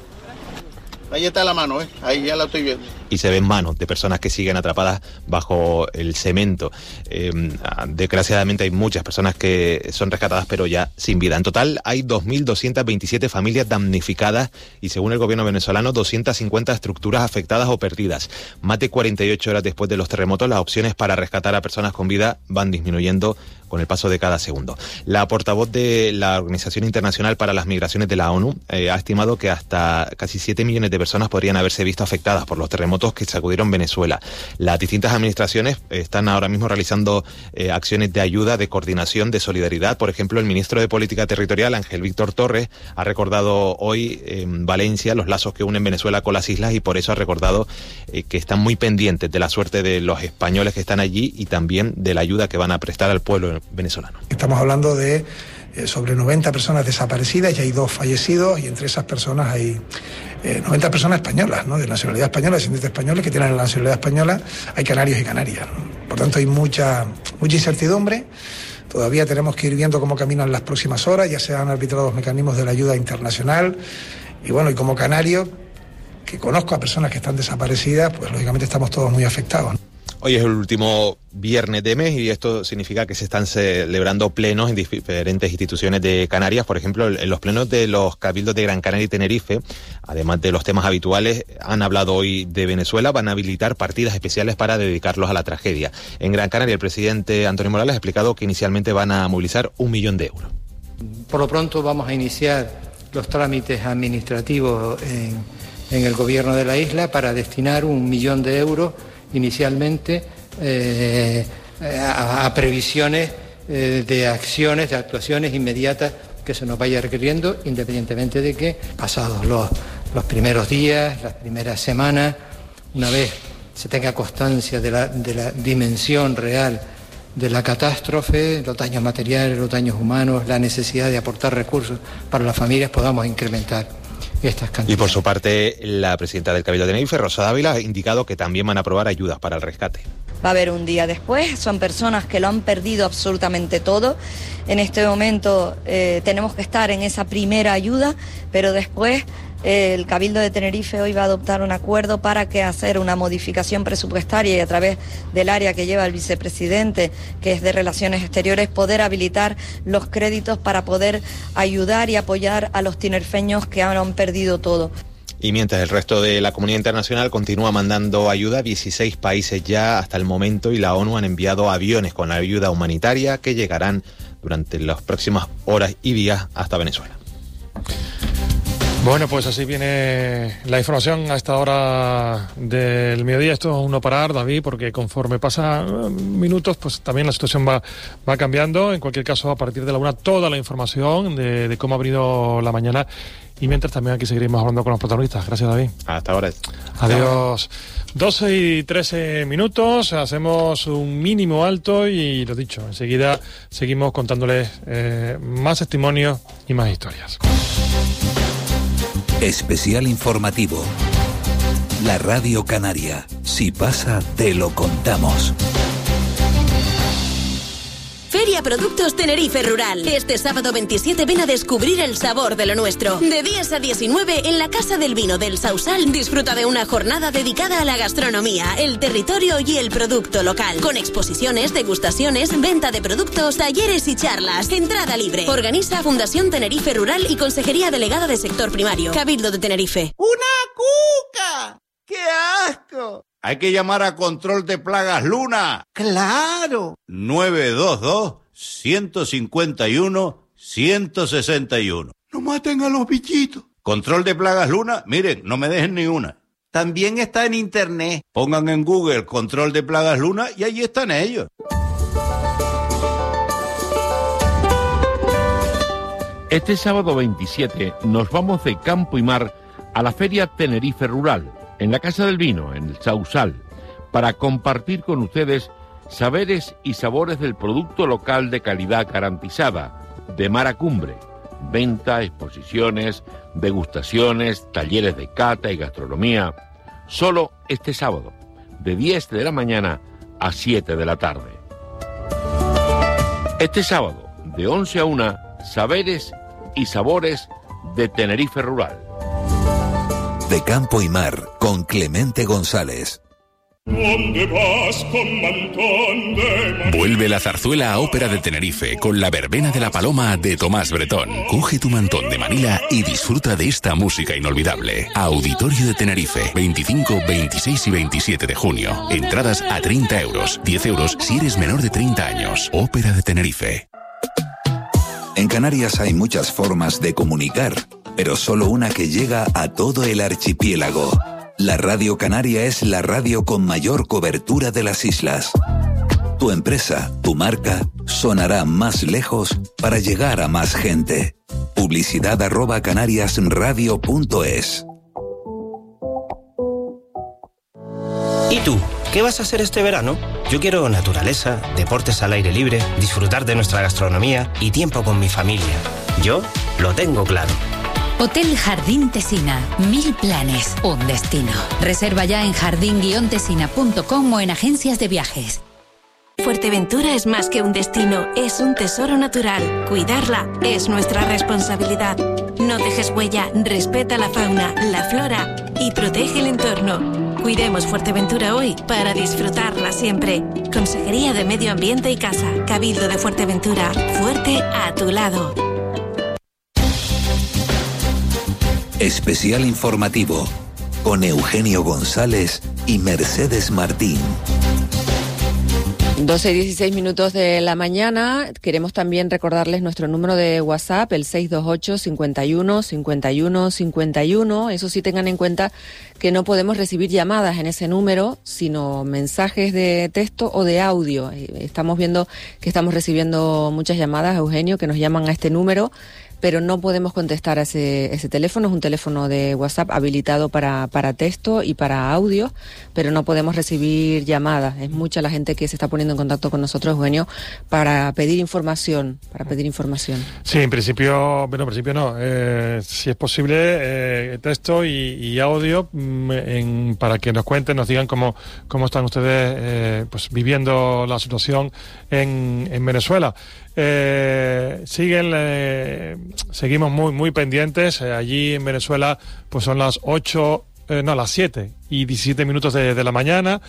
Ahí está la mano, ¿eh? Ahí ya la estoy viendo. Y se ven manos de personas que siguen atrapadas bajo el cemento. Eh, desgraciadamente hay muchas personas que son rescatadas pero ya sin vida. En total hay dos mil doscientas veintisiete familias damnificadas y según el gobierno venezolano doscientas cincuenta estructuras afectadas o perdidas. Más de cuarenta y ocho horas después de los terremotos las opciones para rescatar a personas con vida van disminuyendo con el paso de cada segundo. La portavoz de la Organización Internacional para las Migraciones de la ONU eh, ha estimado que hasta casi siete millones de personas podrían haberse visto afectadas por los terremotos que sacudieron Venezuela. Las distintas administraciones están ahora mismo realizando eh, acciones de ayuda, de coordinación, de solidaridad. Por ejemplo, el ministro de Política Territorial, Ángel Víctor Torres, ha recordado hoy en Valencia los lazos que unen Venezuela con las islas y por eso ha recordado eh, que están muy pendientes de la suerte de los españoles que están allí y también de la ayuda que van a prestar al pueblo venezolano. Estamos hablando de eh, sobre noventa personas desaparecidas y hay dos fallecidos y entre esas personas hay eh, noventa personas españolas, ¿no? De nacionalidad española, descendientes españoles que tienen la nacionalidad española, hay canarios y canarias, ¿no? Por tanto hay mucha, mucha incertidumbre. Todavía tenemos que ir viendo cómo caminan las próximas horas, ya se han arbitrado los mecanismos de la ayuda internacional y bueno, y como canario, que conozco a personas que están desaparecidas, pues lógicamente estamos todos muy afectados, ¿no? Hoy es el último viernes de mes y esto significa que se están celebrando plenos en diferentes instituciones de Canarias. Por ejemplo, en los plenos de los cabildos de Gran Canaria y Tenerife, además de los temas habituales, han hablado hoy de Venezuela, van a habilitar partidas especiales para dedicarlos a la tragedia. En Gran Canaria, el presidente Antonio Morales ha explicado que inicialmente van a movilizar un millón de euros. Por lo pronto vamos a iniciar los trámites administrativos en, en el gobierno de la isla para destinar un millón de euros inicialmente eh, a, a previsiones eh, de acciones, de actuaciones inmediatas que se nos vaya requiriendo, independientemente de que pasados los, los primeros días, las primeras semanas, una vez se tenga constancia de la, de la dimensión real de la catástrofe, los daños materiales, los daños humanos, la necesidad de aportar recursos para las familias, podamos incrementar estas cantidades. Y por su parte, la presidenta del Cabildo de Tenerife, Rosa Dávila, ha indicado que también van a aprobar ayudas para el rescate. Va a haber un día después, son personas que lo han perdido absolutamente todo. En este momento eh, tenemos que estar en esa primera ayuda, pero después eh, el Cabildo de Tenerife hoy va a adoptar un acuerdo para que hacer una modificación presupuestaria y a través del área que lleva el vicepresidente, que es de Relaciones Exteriores, poder habilitar los créditos para poder ayudar y apoyar a los tinerfeños que han perdido todo. Y mientras el resto de la comunidad internacional continúa mandando ayuda, dieciséis países ya hasta el momento y la ONU han enviado aviones con ayuda humanitaria que llegarán durante las próximas horas y días hasta Venezuela. Bueno, pues así viene la información a esta hora del mediodía. Esto es un no parar, David, porque conforme pasan minutos, pues también la situación va, va cambiando. En cualquier caso, a partir de la una, toda la información de, de cómo ha venido la mañana. Y mientras también aquí seguiremos hablando con los protagonistas. Gracias, David. Hasta ahora. Adiós. doce y trece minutos, hacemos un mínimo alto y lo dicho, enseguida seguimos contándoles eh, más testimonios y más historias. Especial informativo. La Radio Canaria. Si pasa, te lo contamos. Feria Productos Tenerife Rural. Este sábado veintisiete ven a descubrir el sabor de lo nuestro. De diez a diecinueve en la Casa del Vino del Sausal disfruta de una jornada dedicada a la gastronomía, el territorio y el producto local. Con exposiciones, degustaciones, venta de productos, talleres y charlas. Entrada libre. Organiza Fundación Tenerife Rural y Consejería Delegada de Sector Primario. Cabildo de Tenerife. ¡Una cuca! ¡Qué asco! Hay que llamar a Control de Plagas Luna. ¡Claro! nueve dos dos, uno cinco uno, uno seis uno. ¡No maten a los bichitos! Control de Plagas Luna, miren, no me dejen ni una. También está en internet. Pongan en Google Control de Plagas Luna y allí están ellos. Este sábado veintisiete nos vamos de campo y mar a la Feria Tenerife Rural, en la Casa del Vino, en el Sausal, para compartir con ustedes saberes y sabores del producto local de calidad garantizada, de mar a cumbre. Venta, exposiciones, degustaciones, talleres de cata y gastronomía. Solo este sábado, de diez de la mañana a siete de la tarde. Este sábado, de once a una, saberes y sabores de Tenerife Rural. De campo y mar, con Clemente González. ¿Dónde vas con mantón de... Vuelve la zarzuela a Ópera de Tenerife con la verbena de la paloma de Tomás Bretón. Coge tu mantón de Manila y disfruta de esta música inolvidable. Auditorio de Tenerife, veinticinco, veintiséis y veintisiete de junio. Entradas a treinta euros, diez euros si eres menor de treinta años. Ópera de Tenerife. En Canarias hay muchas formas de comunicar, pero solo una que llega a todo el archipiélago. La Radio Canaria es la radio con mayor cobertura de las islas. Tu empresa, tu marca, sonará más lejos para llegar a más gente. Publicidad arroba canariasradio punto es. ¿Y tú? ¿Qué vas a hacer este verano? Yo quiero naturaleza, deportes al aire libre, disfrutar de nuestra gastronomía y tiempo con mi familia. Yo lo tengo claro. Hotel Jardín Tesina. Mil planes, un destino. Reserva ya en jardín guion tesina punto com o en agencias de viajes. Fuerteventura es más que un destino, es un tesoro natural. Cuidarla es nuestra responsabilidad. No dejes huella, respeta la fauna, la flora y protege el entorno. Cuidemos Fuerteventura hoy para disfrutarla siempre. Consejería de Medio Ambiente y Casa, Cabildo de Fuerteventura, fuerte a tu lado. Especial informativo con Eugenio González y Mercedes Martín. doce y dieciséis minutos de la mañana. Queremos también recordarles nuestro número de WhatsApp, el seis dos ocho, cincuenta y uno, cincuenta y uno, cincuenta y uno. Eso sí, tengan en cuenta que no podemos recibir llamadas en ese número, sino mensajes de texto o de audio. Estamos viendo que estamos recibiendo muchas llamadas, Eugenio, que nos llaman a este número, pero no podemos contestar a ese, ese teléfono. Es un teléfono de WhatsApp habilitado para, para texto y para audio, pero no podemos recibir llamadas. Es mucha la gente que se está poniendo en contacto con nosotros, Eugenio, para pedir información, para pedir información. Sí, en principio, bueno, en principio no. Eh, si es posible, eh, texto y, y audio mm, en, para que nos cuenten, nos digan cómo, cómo están ustedes eh, pues viviendo la situación en, en Venezuela. Eh, siguen, eh, seguimos muy muy pendientes. Eh, allí en Venezuela pues son las ocho, eh, no, las siete y diecisiete minutos de, de la mañana.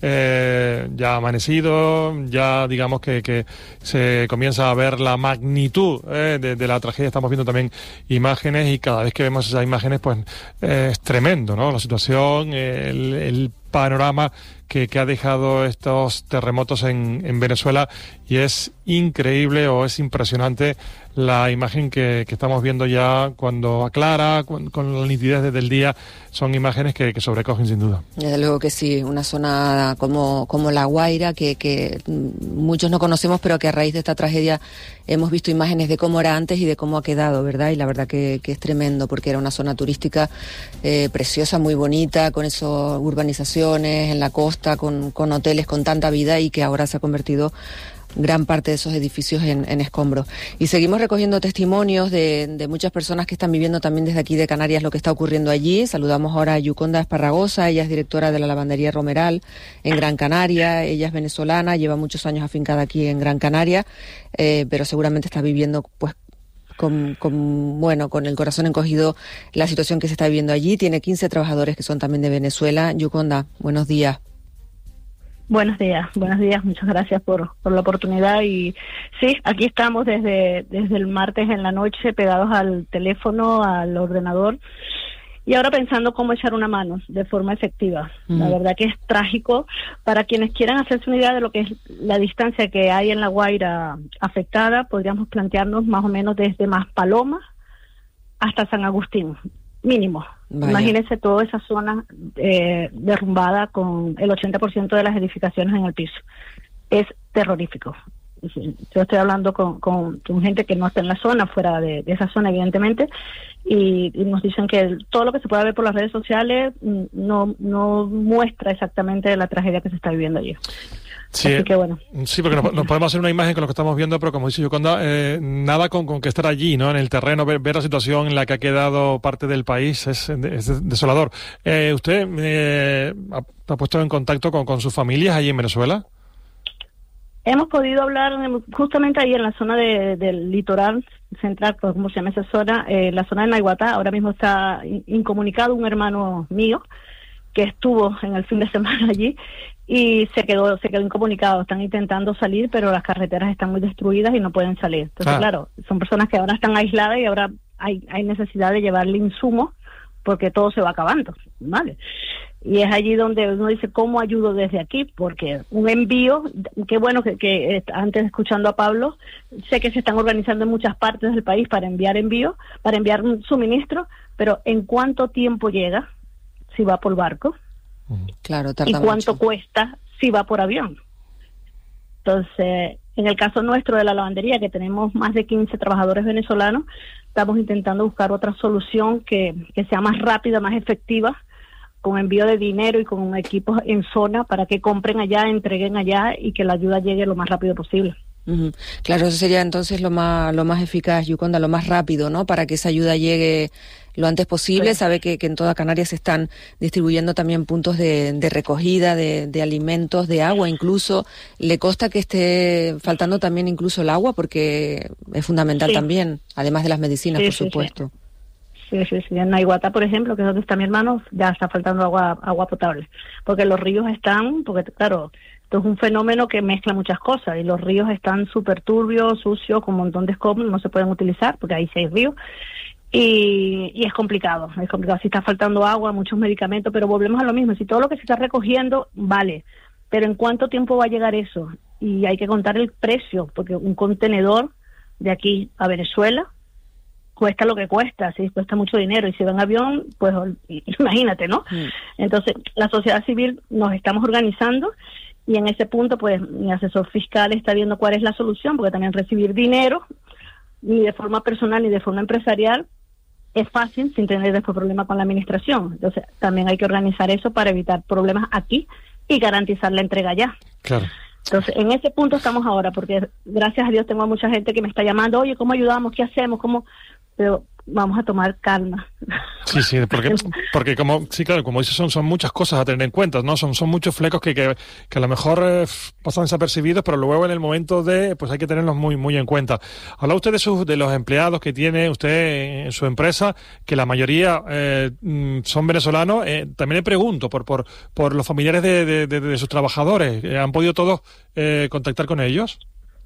Eh, ya ha amanecido, ya digamos que, que se comienza a ver la magnitud eh, de, de la tragedia. Estamos viendo también imágenes y cada vez que vemos esas imágenes pues eh, es tremendo, ¿no? La situación, el, el panorama que, que ha dejado estos terremotos en, en Venezuela, y es increíble o es impresionante la imagen que, que estamos viendo ya cuando aclara, con, con la nitidez desde el día. Son imágenes que, que sobrecogen sin duda. Desde luego que sí, una zona como, como La Guaira, que, que muchos no conocemos, pero que a raíz de esta tragedia hemos visto imágenes de cómo era antes y de cómo ha quedado, ¿verdad? Y la verdad que, que es tremendo, porque era una zona turística eh, preciosa, muy bonita, con esas urbanizaciones en la costa, con, con hoteles con tanta vida, y que ahora se ha convertido gran parte de esos edificios en, en escombros. Y seguimos recogiendo testimonios de, de muchas personas que están viviendo también desde aquí de Canarias lo que está ocurriendo allí. Saludamos ahora a Yuconda Esparragosa. Ella es directora de la lavandería Romeral en Gran Canaria. Ella es venezolana, lleva muchos años afincada aquí en Gran Canaria, eh, pero seguramente está viviendo pues Con, con, bueno, con el corazón encogido la situación que se está viviendo allí. Tiene quince trabajadores que son también de Venezuela. Yuconda, buenos días. Buenos días, buenos días, muchas gracias por, por la oportunidad. Y sí, aquí estamos desde, desde el martes en la noche, pegados al teléfono, al ordenador, y ahora pensando cómo echar una mano de forma efectiva. Mm. La verdad que es trágico. Para quienes quieran hacerse una idea de lo que es la distancia que hay en La Guaira afectada, podríamos plantearnos más o menos desde Maspalomas hasta San Agustín, mínimo. Vaya. Imagínense toda esa zona eh, derrumbada con el ochenta por ciento de las edificaciones en el piso. Es terrorífico. Yo estoy hablando con, con, con gente que no está en la zona, fuera de, de esa zona, evidentemente, y, y nos dicen que el, todo lo que se puede ver por las redes sociales no, no muestra exactamente la tragedia que se está viviendo allí. Sí, Así que bueno. Sí, porque nos, nos podemos hacer una imagen con lo que estamos viendo, pero como dice Yoconda, eh, nada con, con que estar allí, ¿no? En el terreno, ver, ver la situación en la que ha quedado parte del país es, es desolador. Eh, ¿Usted eh, ha, ha puesto en contacto con, con sus familias allí en Venezuela? Hemos podido hablar justamente ahí en la zona de, del litoral central, como se llama esa zona, eh, la zona de Naiguatá. Ahora mismo está incomunicado un hermano mío que estuvo en el fin de semana allí y se quedó se quedó incomunicado. Están intentando salir, pero las carreteras están muy destruidas y no pueden salir. Entonces, ah. claro, son personas que ahora están aisladas y ahora hay, hay necesidad de llevarle insumos porque todo se va acabando, ¿vale? Y es allí donde uno dice, ¿cómo ayudo desde aquí? Porque un envío, qué bueno que, que antes escuchando a Pablo, sé que se están organizando en muchas partes del país para enviar envío, para enviar un suministro, pero ¿en cuánto tiempo llega si va por barco? Claro, tarda ¿Y cuánto mucho. cuesta si va por avión? Entonces, en el caso nuestro de la lavandería, que tenemos más de quince trabajadores venezolanos, estamos intentando buscar otra solución que, que sea más rápida, más efectiva, con envío de dinero y con equipos en zona para que compren allá, entreguen allá y que la ayuda llegue lo más rápido posible. Uh-huh. Claro, eso sería entonces lo más lo más eficaz, Yoconda, lo más rápido, ¿no? Para que esa ayuda llegue lo antes posible. Sí. Sabe que, que en toda Canarias se están distribuyendo también puntos de, de recogida de, de alimentos, de agua incluso. ¿Le consta que esté faltando también incluso el agua? Porque es fundamental sí. también, además de las medicinas, sí, por sí, supuesto. Sí. Sí, sí, sí. En Naiguatá, por ejemplo, que es donde está mi hermano, ya está faltando agua agua potable. Porque los ríos están, porque claro, esto es un fenómeno que mezcla muchas cosas y los ríos están súper turbios, sucios, con un montón de escombros, no se pueden utilizar porque hay seis ríos. Y, y es complicado, es complicado. Si está faltando agua, muchos medicamentos, pero volvemos a lo mismo. Si todo lo que se está recogiendo, vale. Pero ¿en cuánto tiempo va a llegar eso? Y hay que contar el precio, porque un contenedor de aquí a Venezuela cuesta lo que cuesta, sí, cuesta mucho dinero, y si va en avión, pues imagínate, ¿no? Mm. Entonces, la sociedad civil nos estamos organizando y en ese punto, pues, mi asesor fiscal está viendo cuál es la solución, porque también recibir dinero, ni de forma personal ni de forma empresarial, es fácil sin tener después problemas con la administración. Entonces, también hay que organizar eso para evitar problemas aquí y garantizar la entrega allá. Claro. Entonces, en ese punto estamos ahora, porque gracias a Dios tengo a mucha gente que me está llamando, oye, ¿cómo ayudamos? ¿Qué hacemos? ¿Cómo...? Pero vamos a tomar calma. Sí, sí, porque, porque como, sí, claro, como dices, son, son muchas cosas a tener en cuenta, ¿no? Son, son muchos flecos que, que, que a lo mejor eh, pasan desapercibidos, pero luego en el momento de, pues hay que tenerlos muy, muy en cuenta. Habla usted de sus, de los empleados que tiene usted en su empresa, que la mayoría eh, son venezolanos. Eh, también le pregunto por, por, por los familiares de, de, de, de sus trabajadores. ¿Han podido todos eh, contactar con ellos?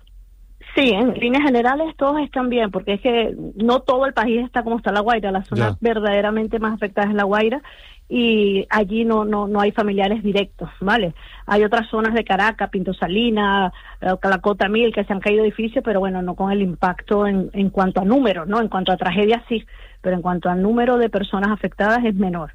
Sí, en líneas generales todos están bien, porque es que no todo el país está como está La Guaira, la zona yeah. verdaderamente más afectada es La Guaira, y allí no no no hay familiares directos, ¿vale? Hay otras zonas de Caracas, Pinto Salina, Calacota Mil, que se han caído edificios, pero bueno, no con el impacto en, en cuanto a números, ¿no? En cuanto a tragedias sí, pero en cuanto al número de personas afectadas es menor.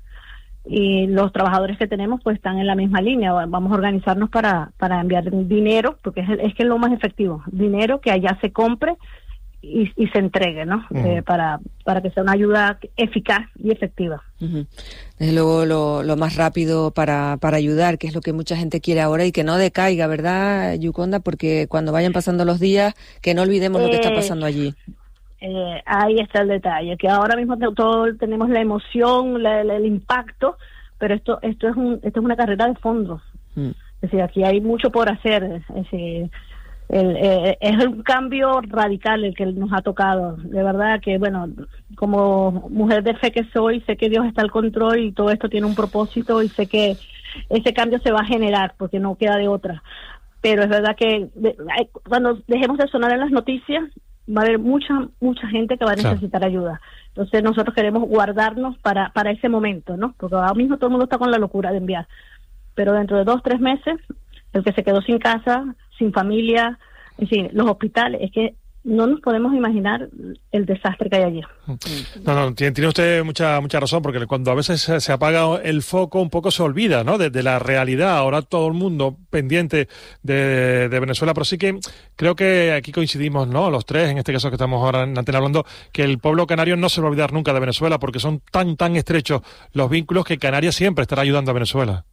Y los trabajadores que tenemos pues están en la misma línea. Vamos a organizarnos para para enviar dinero, porque es, es que es lo más efectivo, dinero que allá se compre y, y se entregue, ¿no? Uh-huh. Eh, para para que sea una ayuda eficaz y efectiva. Uh-huh. Desde luego lo, lo más rápido para para ayudar, que es lo que mucha gente quiere ahora, y que no decaiga, ¿verdad, Yoconda? Porque cuando vayan pasando los días, que no olvidemos eh... lo que está pasando allí. Eh, ahí está el detalle, que ahora mismo todos tenemos la emoción, la, la, el impacto, pero esto esto es un esto es una carrera de fondo. Mm. Es decir, aquí hay mucho por hacer. Es decir, el, eh, es un cambio radical el que nos ha tocado. De verdad que, bueno, como mujer de fe que soy, sé que Dios está al control y todo esto tiene un propósito, y sé que ese cambio se va a generar porque no queda de otra. Pero es verdad que de, cuando dejemos de sonar en las noticias, va a haber mucha mucha gente que va a necesitar claro. ayuda. Entonces nosotros queremos guardarnos para para ese momento, ¿no? Porque ahora mismo todo el mundo está con la locura de enviar. Pero dentro de dos, tres meses, el que se quedó sin casa, sin familia, en fin, los hospitales, es que no nos podemos imaginar el desastre que hay allí. No, no, tiene, tiene usted mucha mucha razón, porque cuando a veces se, se apaga el foco, un poco se olvida, ¿no?, de, de la realidad. Ahora todo el mundo pendiente de, de Venezuela, pero sí que creo que aquí coincidimos, ¿no?, los tres, en este caso que estamos ahora en antena hablando, que el pueblo canario no se va a olvidar nunca de Venezuela, porque son tan, tan estrechos los vínculos que Canarias siempre estará ayudando a Venezuela.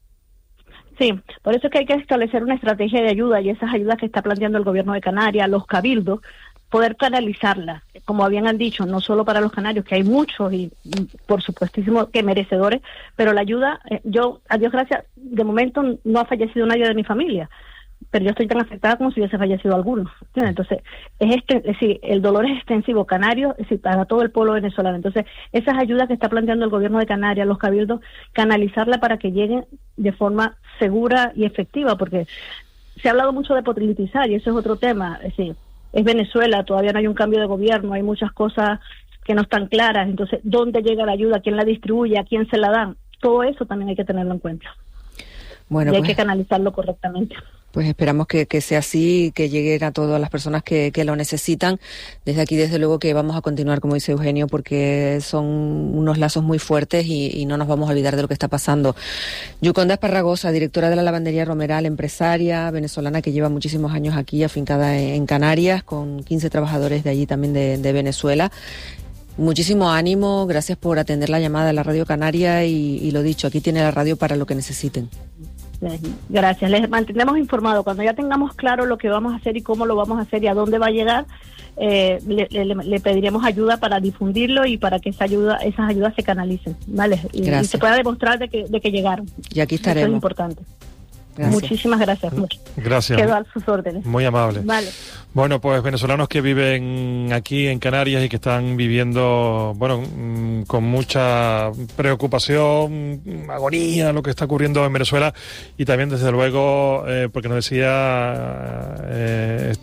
Sí, por eso es que hay que establecer una estrategia de ayuda, y esas ayudas que está planteando el gobierno de Canarias, los cabildos, poder canalizarlas, como habían dicho, no solo para los canarios, que hay muchos y por supuestísimo que merecedores, pero la ayuda, eh, yo, a Dios gracias, de momento no ha fallecido nadie de mi familia, pero yo estoy tan afectada como si hubiese fallecido alguno. Entonces, es este, es decir, el dolor es extensivo, canario, es decir, para todo el pueblo venezolano. Entonces, esas ayudas que está planteando el gobierno de Canarias, los cabildos, canalizarla para que lleguen de forma segura y efectiva, porque se ha hablado mucho de politizar, y eso es otro tema. Es decir, es Venezuela, todavía no hay un cambio de gobierno, hay muchas cosas que no están claras. Entonces, ¿dónde llega la ayuda? ¿Quién la distribuye? ¿A quién se la dan? Todo eso también hay que tenerlo en cuenta. Bueno, y hay pues... que canalizarlo correctamente. Pues esperamos que, que sea así, que lleguen a todas las personas que, que lo necesitan. Desde aquí, desde luego, que vamos a continuar, como dice Eugenio, porque son unos lazos muy fuertes y, y no nos vamos a olvidar de lo que está pasando. Yuconda Esparragosa, directora de la lavandería Romeral, empresaria venezolana que lleva muchísimos años aquí, afincada en, en Canarias, con quince trabajadores de allí también de, de Venezuela. Muchísimo ánimo, gracias por atender la llamada de la Radio Canaria y, y lo dicho, aquí tiene la radio para lo que necesiten. Gracias, les mantendremos informados. Cuando ya tengamos claro lo que vamos a hacer y cómo lo vamos a hacer y a dónde va a llegar, eh, le, le, le pediremos ayuda para difundirlo y para que esa ayuda, esas ayudas se canalicen, ¿vale? Y, y se pueda demostrar de que, de que llegaron. Y aquí estaremos. Eso es importante. Gracias. Muchísimas gracias. Gracias. Quedo a sus órdenes. Muy amable. Vale. Bueno, pues venezolanos que viven aquí en Canarias y que están viviendo, bueno, con mucha preocupación, agonía, lo que está ocurriendo en Venezuela, y también, desde luego, eh, porque nos decía eh,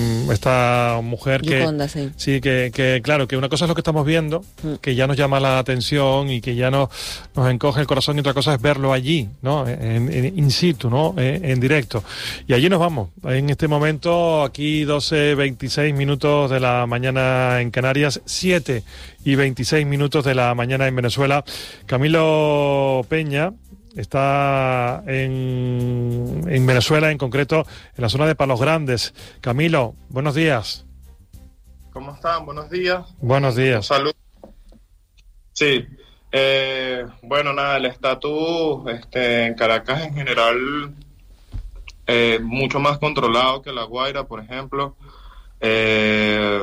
esta mujer que, Yuconda, sí, sí que, que, claro, que una cosa es lo que estamos viendo, mm. que ya nos llama la atención y que ya nos, nos encoge el corazón, y otra cosa es verlo allí, ¿no? En, en in situ, ¿no? En, en directo. Y allí nos vamos. En este momento, aquí doce veintiséis minutos de la mañana en Canarias, siete y veintiséis minutos de la mañana en Venezuela. Camilo Peña está en, en Venezuela, en concreto en la zona de Palos Grandes. Camilo, buenos días. ¿Cómo están? Buenos días. Buenos días. Salud. Sí. Eh, bueno, nada, el estatus este, en Caracas en general eh, mucho más controlado que La Guaira, por ejemplo. Eh,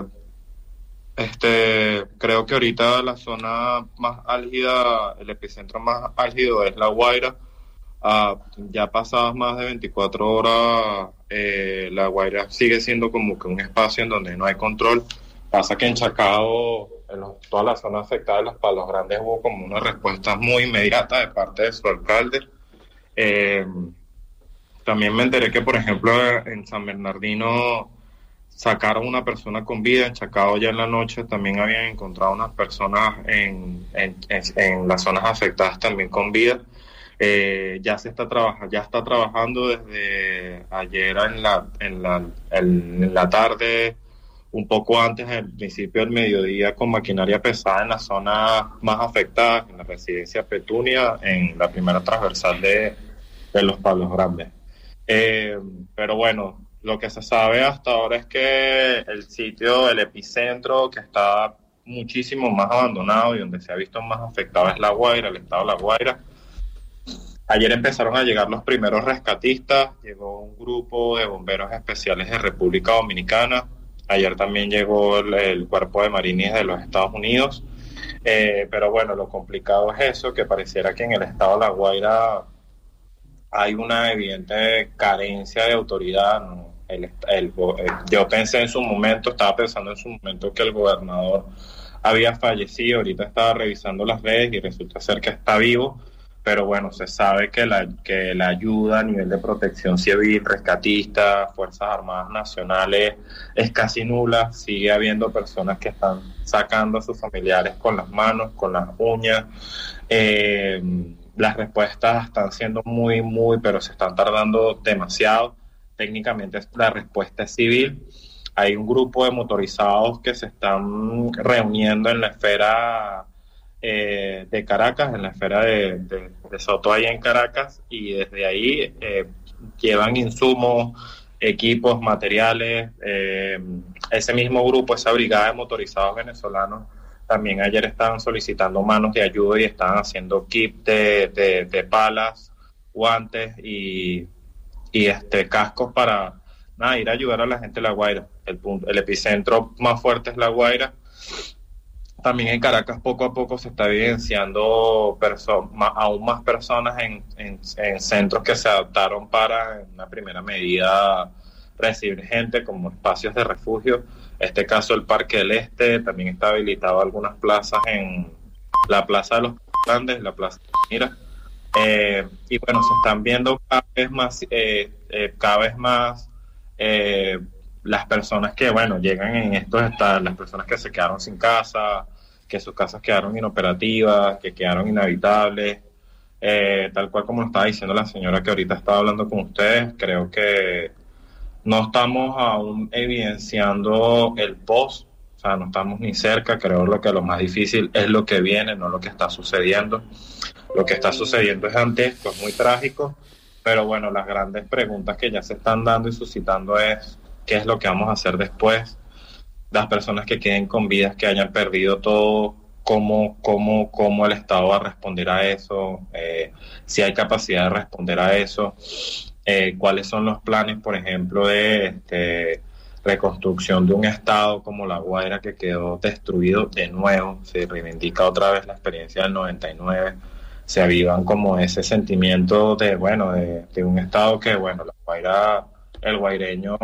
este, creo que ahorita la zona más álgida, el epicentro más álgido es La Guaira. Uh, ya pasadas más de veinticuatro horas, eh, La Guaira sigue siendo como que un espacio en donde no hay control. Pasa que en Chacao, en los, todas las zonas afectadas de los Palos Grandes, hubo como una respuesta muy inmediata de parte de su alcalde. Eh, también me enteré que, por ejemplo, en San Bernardino sacaron una persona con vida. En Chacao ya en la noche también habían encontrado unas personas en, en, en, en las zonas afectadas también con vida. Eh, ya se está trabajando, ya está trabajando desde ayer en la, en la, en, en la tarde, un poco antes del principio del mediodía, con maquinaria pesada en las zonas más afectadas, en la residencia Petunia, en la primera transversal de, de los Palos Grandes. Eh, pero bueno, lo que se sabe hasta ahora es que el sitio, el epicentro, que está muchísimo más abandonado y donde se ha visto más afectado es La Guaira, el estado de La Guaira. Ayer empezaron a llegar los primeros rescatistas, llegó un grupo de bomberos especiales de República Dominicana. Ayer también llegó el, el cuerpo de marines de los Estados Unidos, eh, pero bueno, lo complicado es eso, que pareciera que en el estado de La Guaira hay una evidente carencia de autoridad, ¿no? el, el, el, yo pensé en su momento, estaba pensando en su momento que el gobernador había fallecido, ahorita estaba revisando las redes y resulta ser que está vivo, pero bueno, se sabe que la, que la ayuda a nivel de protección civil, rescatistas, Fuerzas Armadas Nacionales, es casi nula. Sigue habiendo personas que están sacando a sus familiares con las manos, con las uñas. Eh, las respuestas están siendo muy, muy, pero se están tardando demasiado. Técnicamente la respuesta es civil. hay un grupo de motorizados que se están reuniendo en la esfera eh, de Caracas, en la esfera de, de, de Soto, ahí en Caracas, y desde ahí eh, llevan insumos, equipos, materiales. Eh, ese mismo grupo, esa brigada de motorizados venezolanos, también ayer estaban solicitando manos de ayuda y estaban haciendo kit de, de, de palas, guantes y, y este cascos para nada, ir a ayudar a la gente de La Guaira. El, punto, el epicentro más fuerte es La Guaira. También en Caracas poco a poco se está evidenciando perso- ma- aún más personas en, en, en centros que se adaptaron para, en una primera medida, recibir gente como espacios de refugio. Este caso, el Parque del Este, también está habilitado algunas plazas en la Plaza de los Grandes, la Plaza de Mira. Eh, y bueno, se están viendo cada vez más, eh, eh, cada vez más eh, las personas que, bueno, llegan en estos estados, las personas que se quedaron sin casa, que sus casas quedaron inoperativas, que quedaron inhabitables, eh, tal cual como lo estaba diciendo la señora que ahorita estaba hablando con ustedes. Creo que no estamos aún evidenciando el post, o sea, no estamos ni cerca. Creo lo que lo más difícil es lo que viene, no lo que está sucediendo. Lo que está sucediendo es dantesco, es muy trágico, pero bueno, las grandes preguntas que ya se están dando y suscitando es qué es lo que vamos a hacer después. Las personas que queden con vidas, que hayan perdido todo, cómo, cómo, cómo el Estado va a responder a eso, eh, si hay capacidad de responder a eso, eh, cuáles son los planes, por ejemplo, de este, reconstrucción de un Estado como La Guaira, que quedó destruido de nuevo. Se reivindica otra vez la experiencia del noventa y nueve, se avivan como ese sentimiento de, bueno, de, de un Estado que, bueno, La Guaira, el guaireño,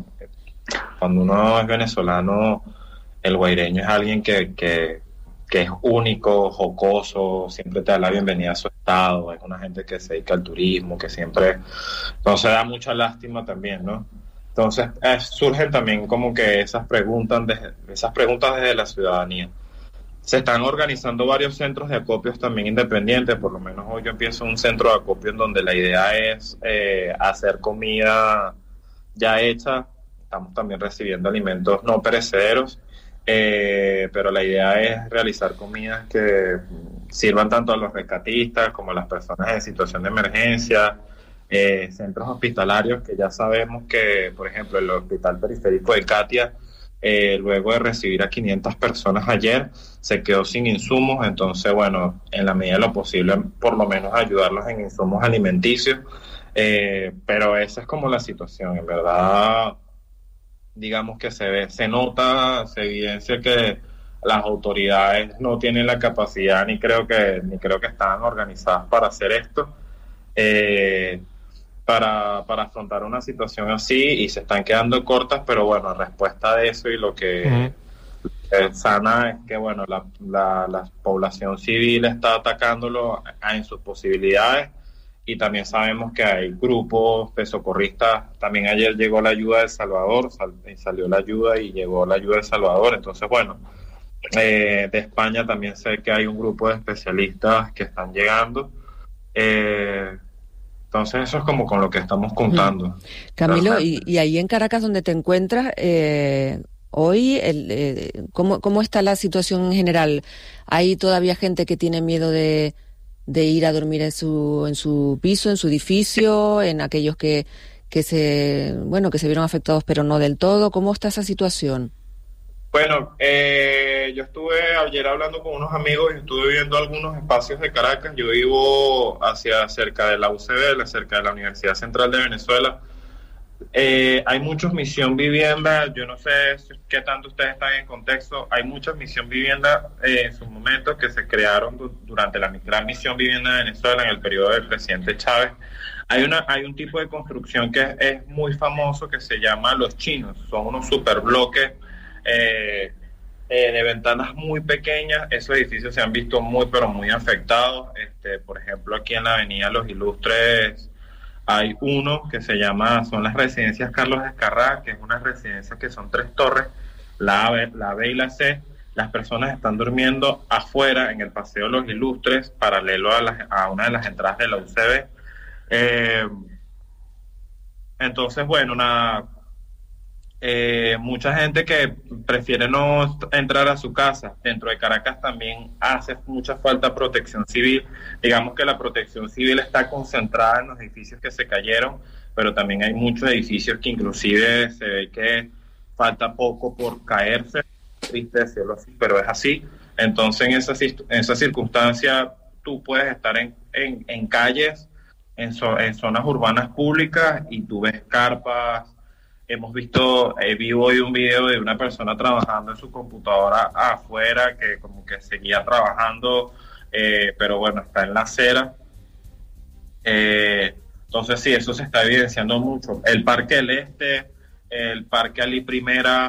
cuando uno es venezolano, el guaireño es alguien que, que, que es único, jocoso, siempre te da la bienvenida a su estado, es una gente que se dedica al turismo, que siempre, entonces da mucha lástima también, ¿no? Entonces eh, surgen también como que esas preguntas, desde, esas preguntas desde la ciudadanía. Se están organizando varios centros de acopios también independientes, por lo menos hoy yo empiezo un centro de acopio en donde la idea es eh, hacer comida ya hecha. Estamos también recibiendo alimentos no perecederos, eh, pero la idea es realizar comidas que sirvan tanto a los rescatistas como a las personas en situación de emergencia, eh, centros hospitalarios que ya sabemos que, por ejemplo, el Hospital Periférico de Catia, eh, luego de recibir a quinientas personas ayer, se quedó sin insumos. Entonces, bueno, en la medida de lo posible, por lo menos ayudarlos en insumos alimenticios, eh, pero esa es como la situación, en verdad. Digamos que se ve, se nota, se evidencia que las autoridades no tienen la capacidad, ni creo que ni creo que están organizadas para hacer esto, eh, para, para afrontar una situación así, y se están quedando cortas. Pero bueno, en respuesta de eso, y lo que uh-huh. es sana es que, bueno, la, la, la población civil está atacándolo en sus posibilidades. Y también sabemos que hay grupos de socorristas. También ayer llegó la ayuda de El Salvador, sal, salió la ayuda y llegó la ayuda de El Salvador. Entonces, bueno, eh, de España también sé que hay un grupo de especialistas que están llegando. Eh, entonces, eso es como con lo que estamos contando. Mm. Camilo, y, y ahí en Caracas, donde te encuentras, eh, hoy, el, eh, ¿cómo, ¿cómo está la situación en general? ¿Hay todavía gente que tiene miedo de... de ir a dormir en su en su piso, en su edificio, en aquellos que que se bueno que se vieron afectados pero no del todo? ¿Cómo está esa situación? Bueno, eh, yo estuve ayer hablando con unos amigos y estuve viendo algunos espacios de Caracas. Yo vivo hacia cerca de la U C B, cerca de la Universidad Central de Venezuela. Eh, hay muchos misión vivienda, yo no sé qué tanto ustedes están en contexto. Hay muchas misión vivienda eh, en sus momentos que se crearon du- durante la gran misión vivienda de Venezuela en el periodo del presidente Chávez. Hay una hay un tipo de construcción que es, es muy famoso, que se llama los chinos. Son unos superbloques eh, eh, de ventanas muy pequeñas. Esos edificios se han visto muy pero muy afectados. Este, por ejemplo, aquí en la avenida Los Ilustres hay uno que se llama, son las residencias Carlos Escarrá, que es una residencia que son tres torres, la A, la B y la C. Las personas están durmiendo afuera en el Paseo Los Ilustres, paralelo a, la, a una de las entradas de la U C B. Eh, entonces, bueno, nada, eh, mucha gente que prefiere no entrar a su casa. Dentro de Caracas también hace mucha falta protección civil. Digamos que la protección civil está concentrada en los edificios que se cayeron, pero también hay muchos edificios que inclusive se ve que falta poco por caerse. Triste decirlo así, pero es así. Entonces en esa, en esa circunstancia tú puedes estar en, en, en calles, en, so, en zonas urbanas públicas, y tú ves carpas. Hemos visto, eh, vi hoy un video de una persona trabajando en su computadora afuera, que como que seguía trabajando, eh, pero bueno, está en la acera. Eh, entonces sí, eso se está evidenciando mucho. El Parque del Este, el Parque Ali Primera,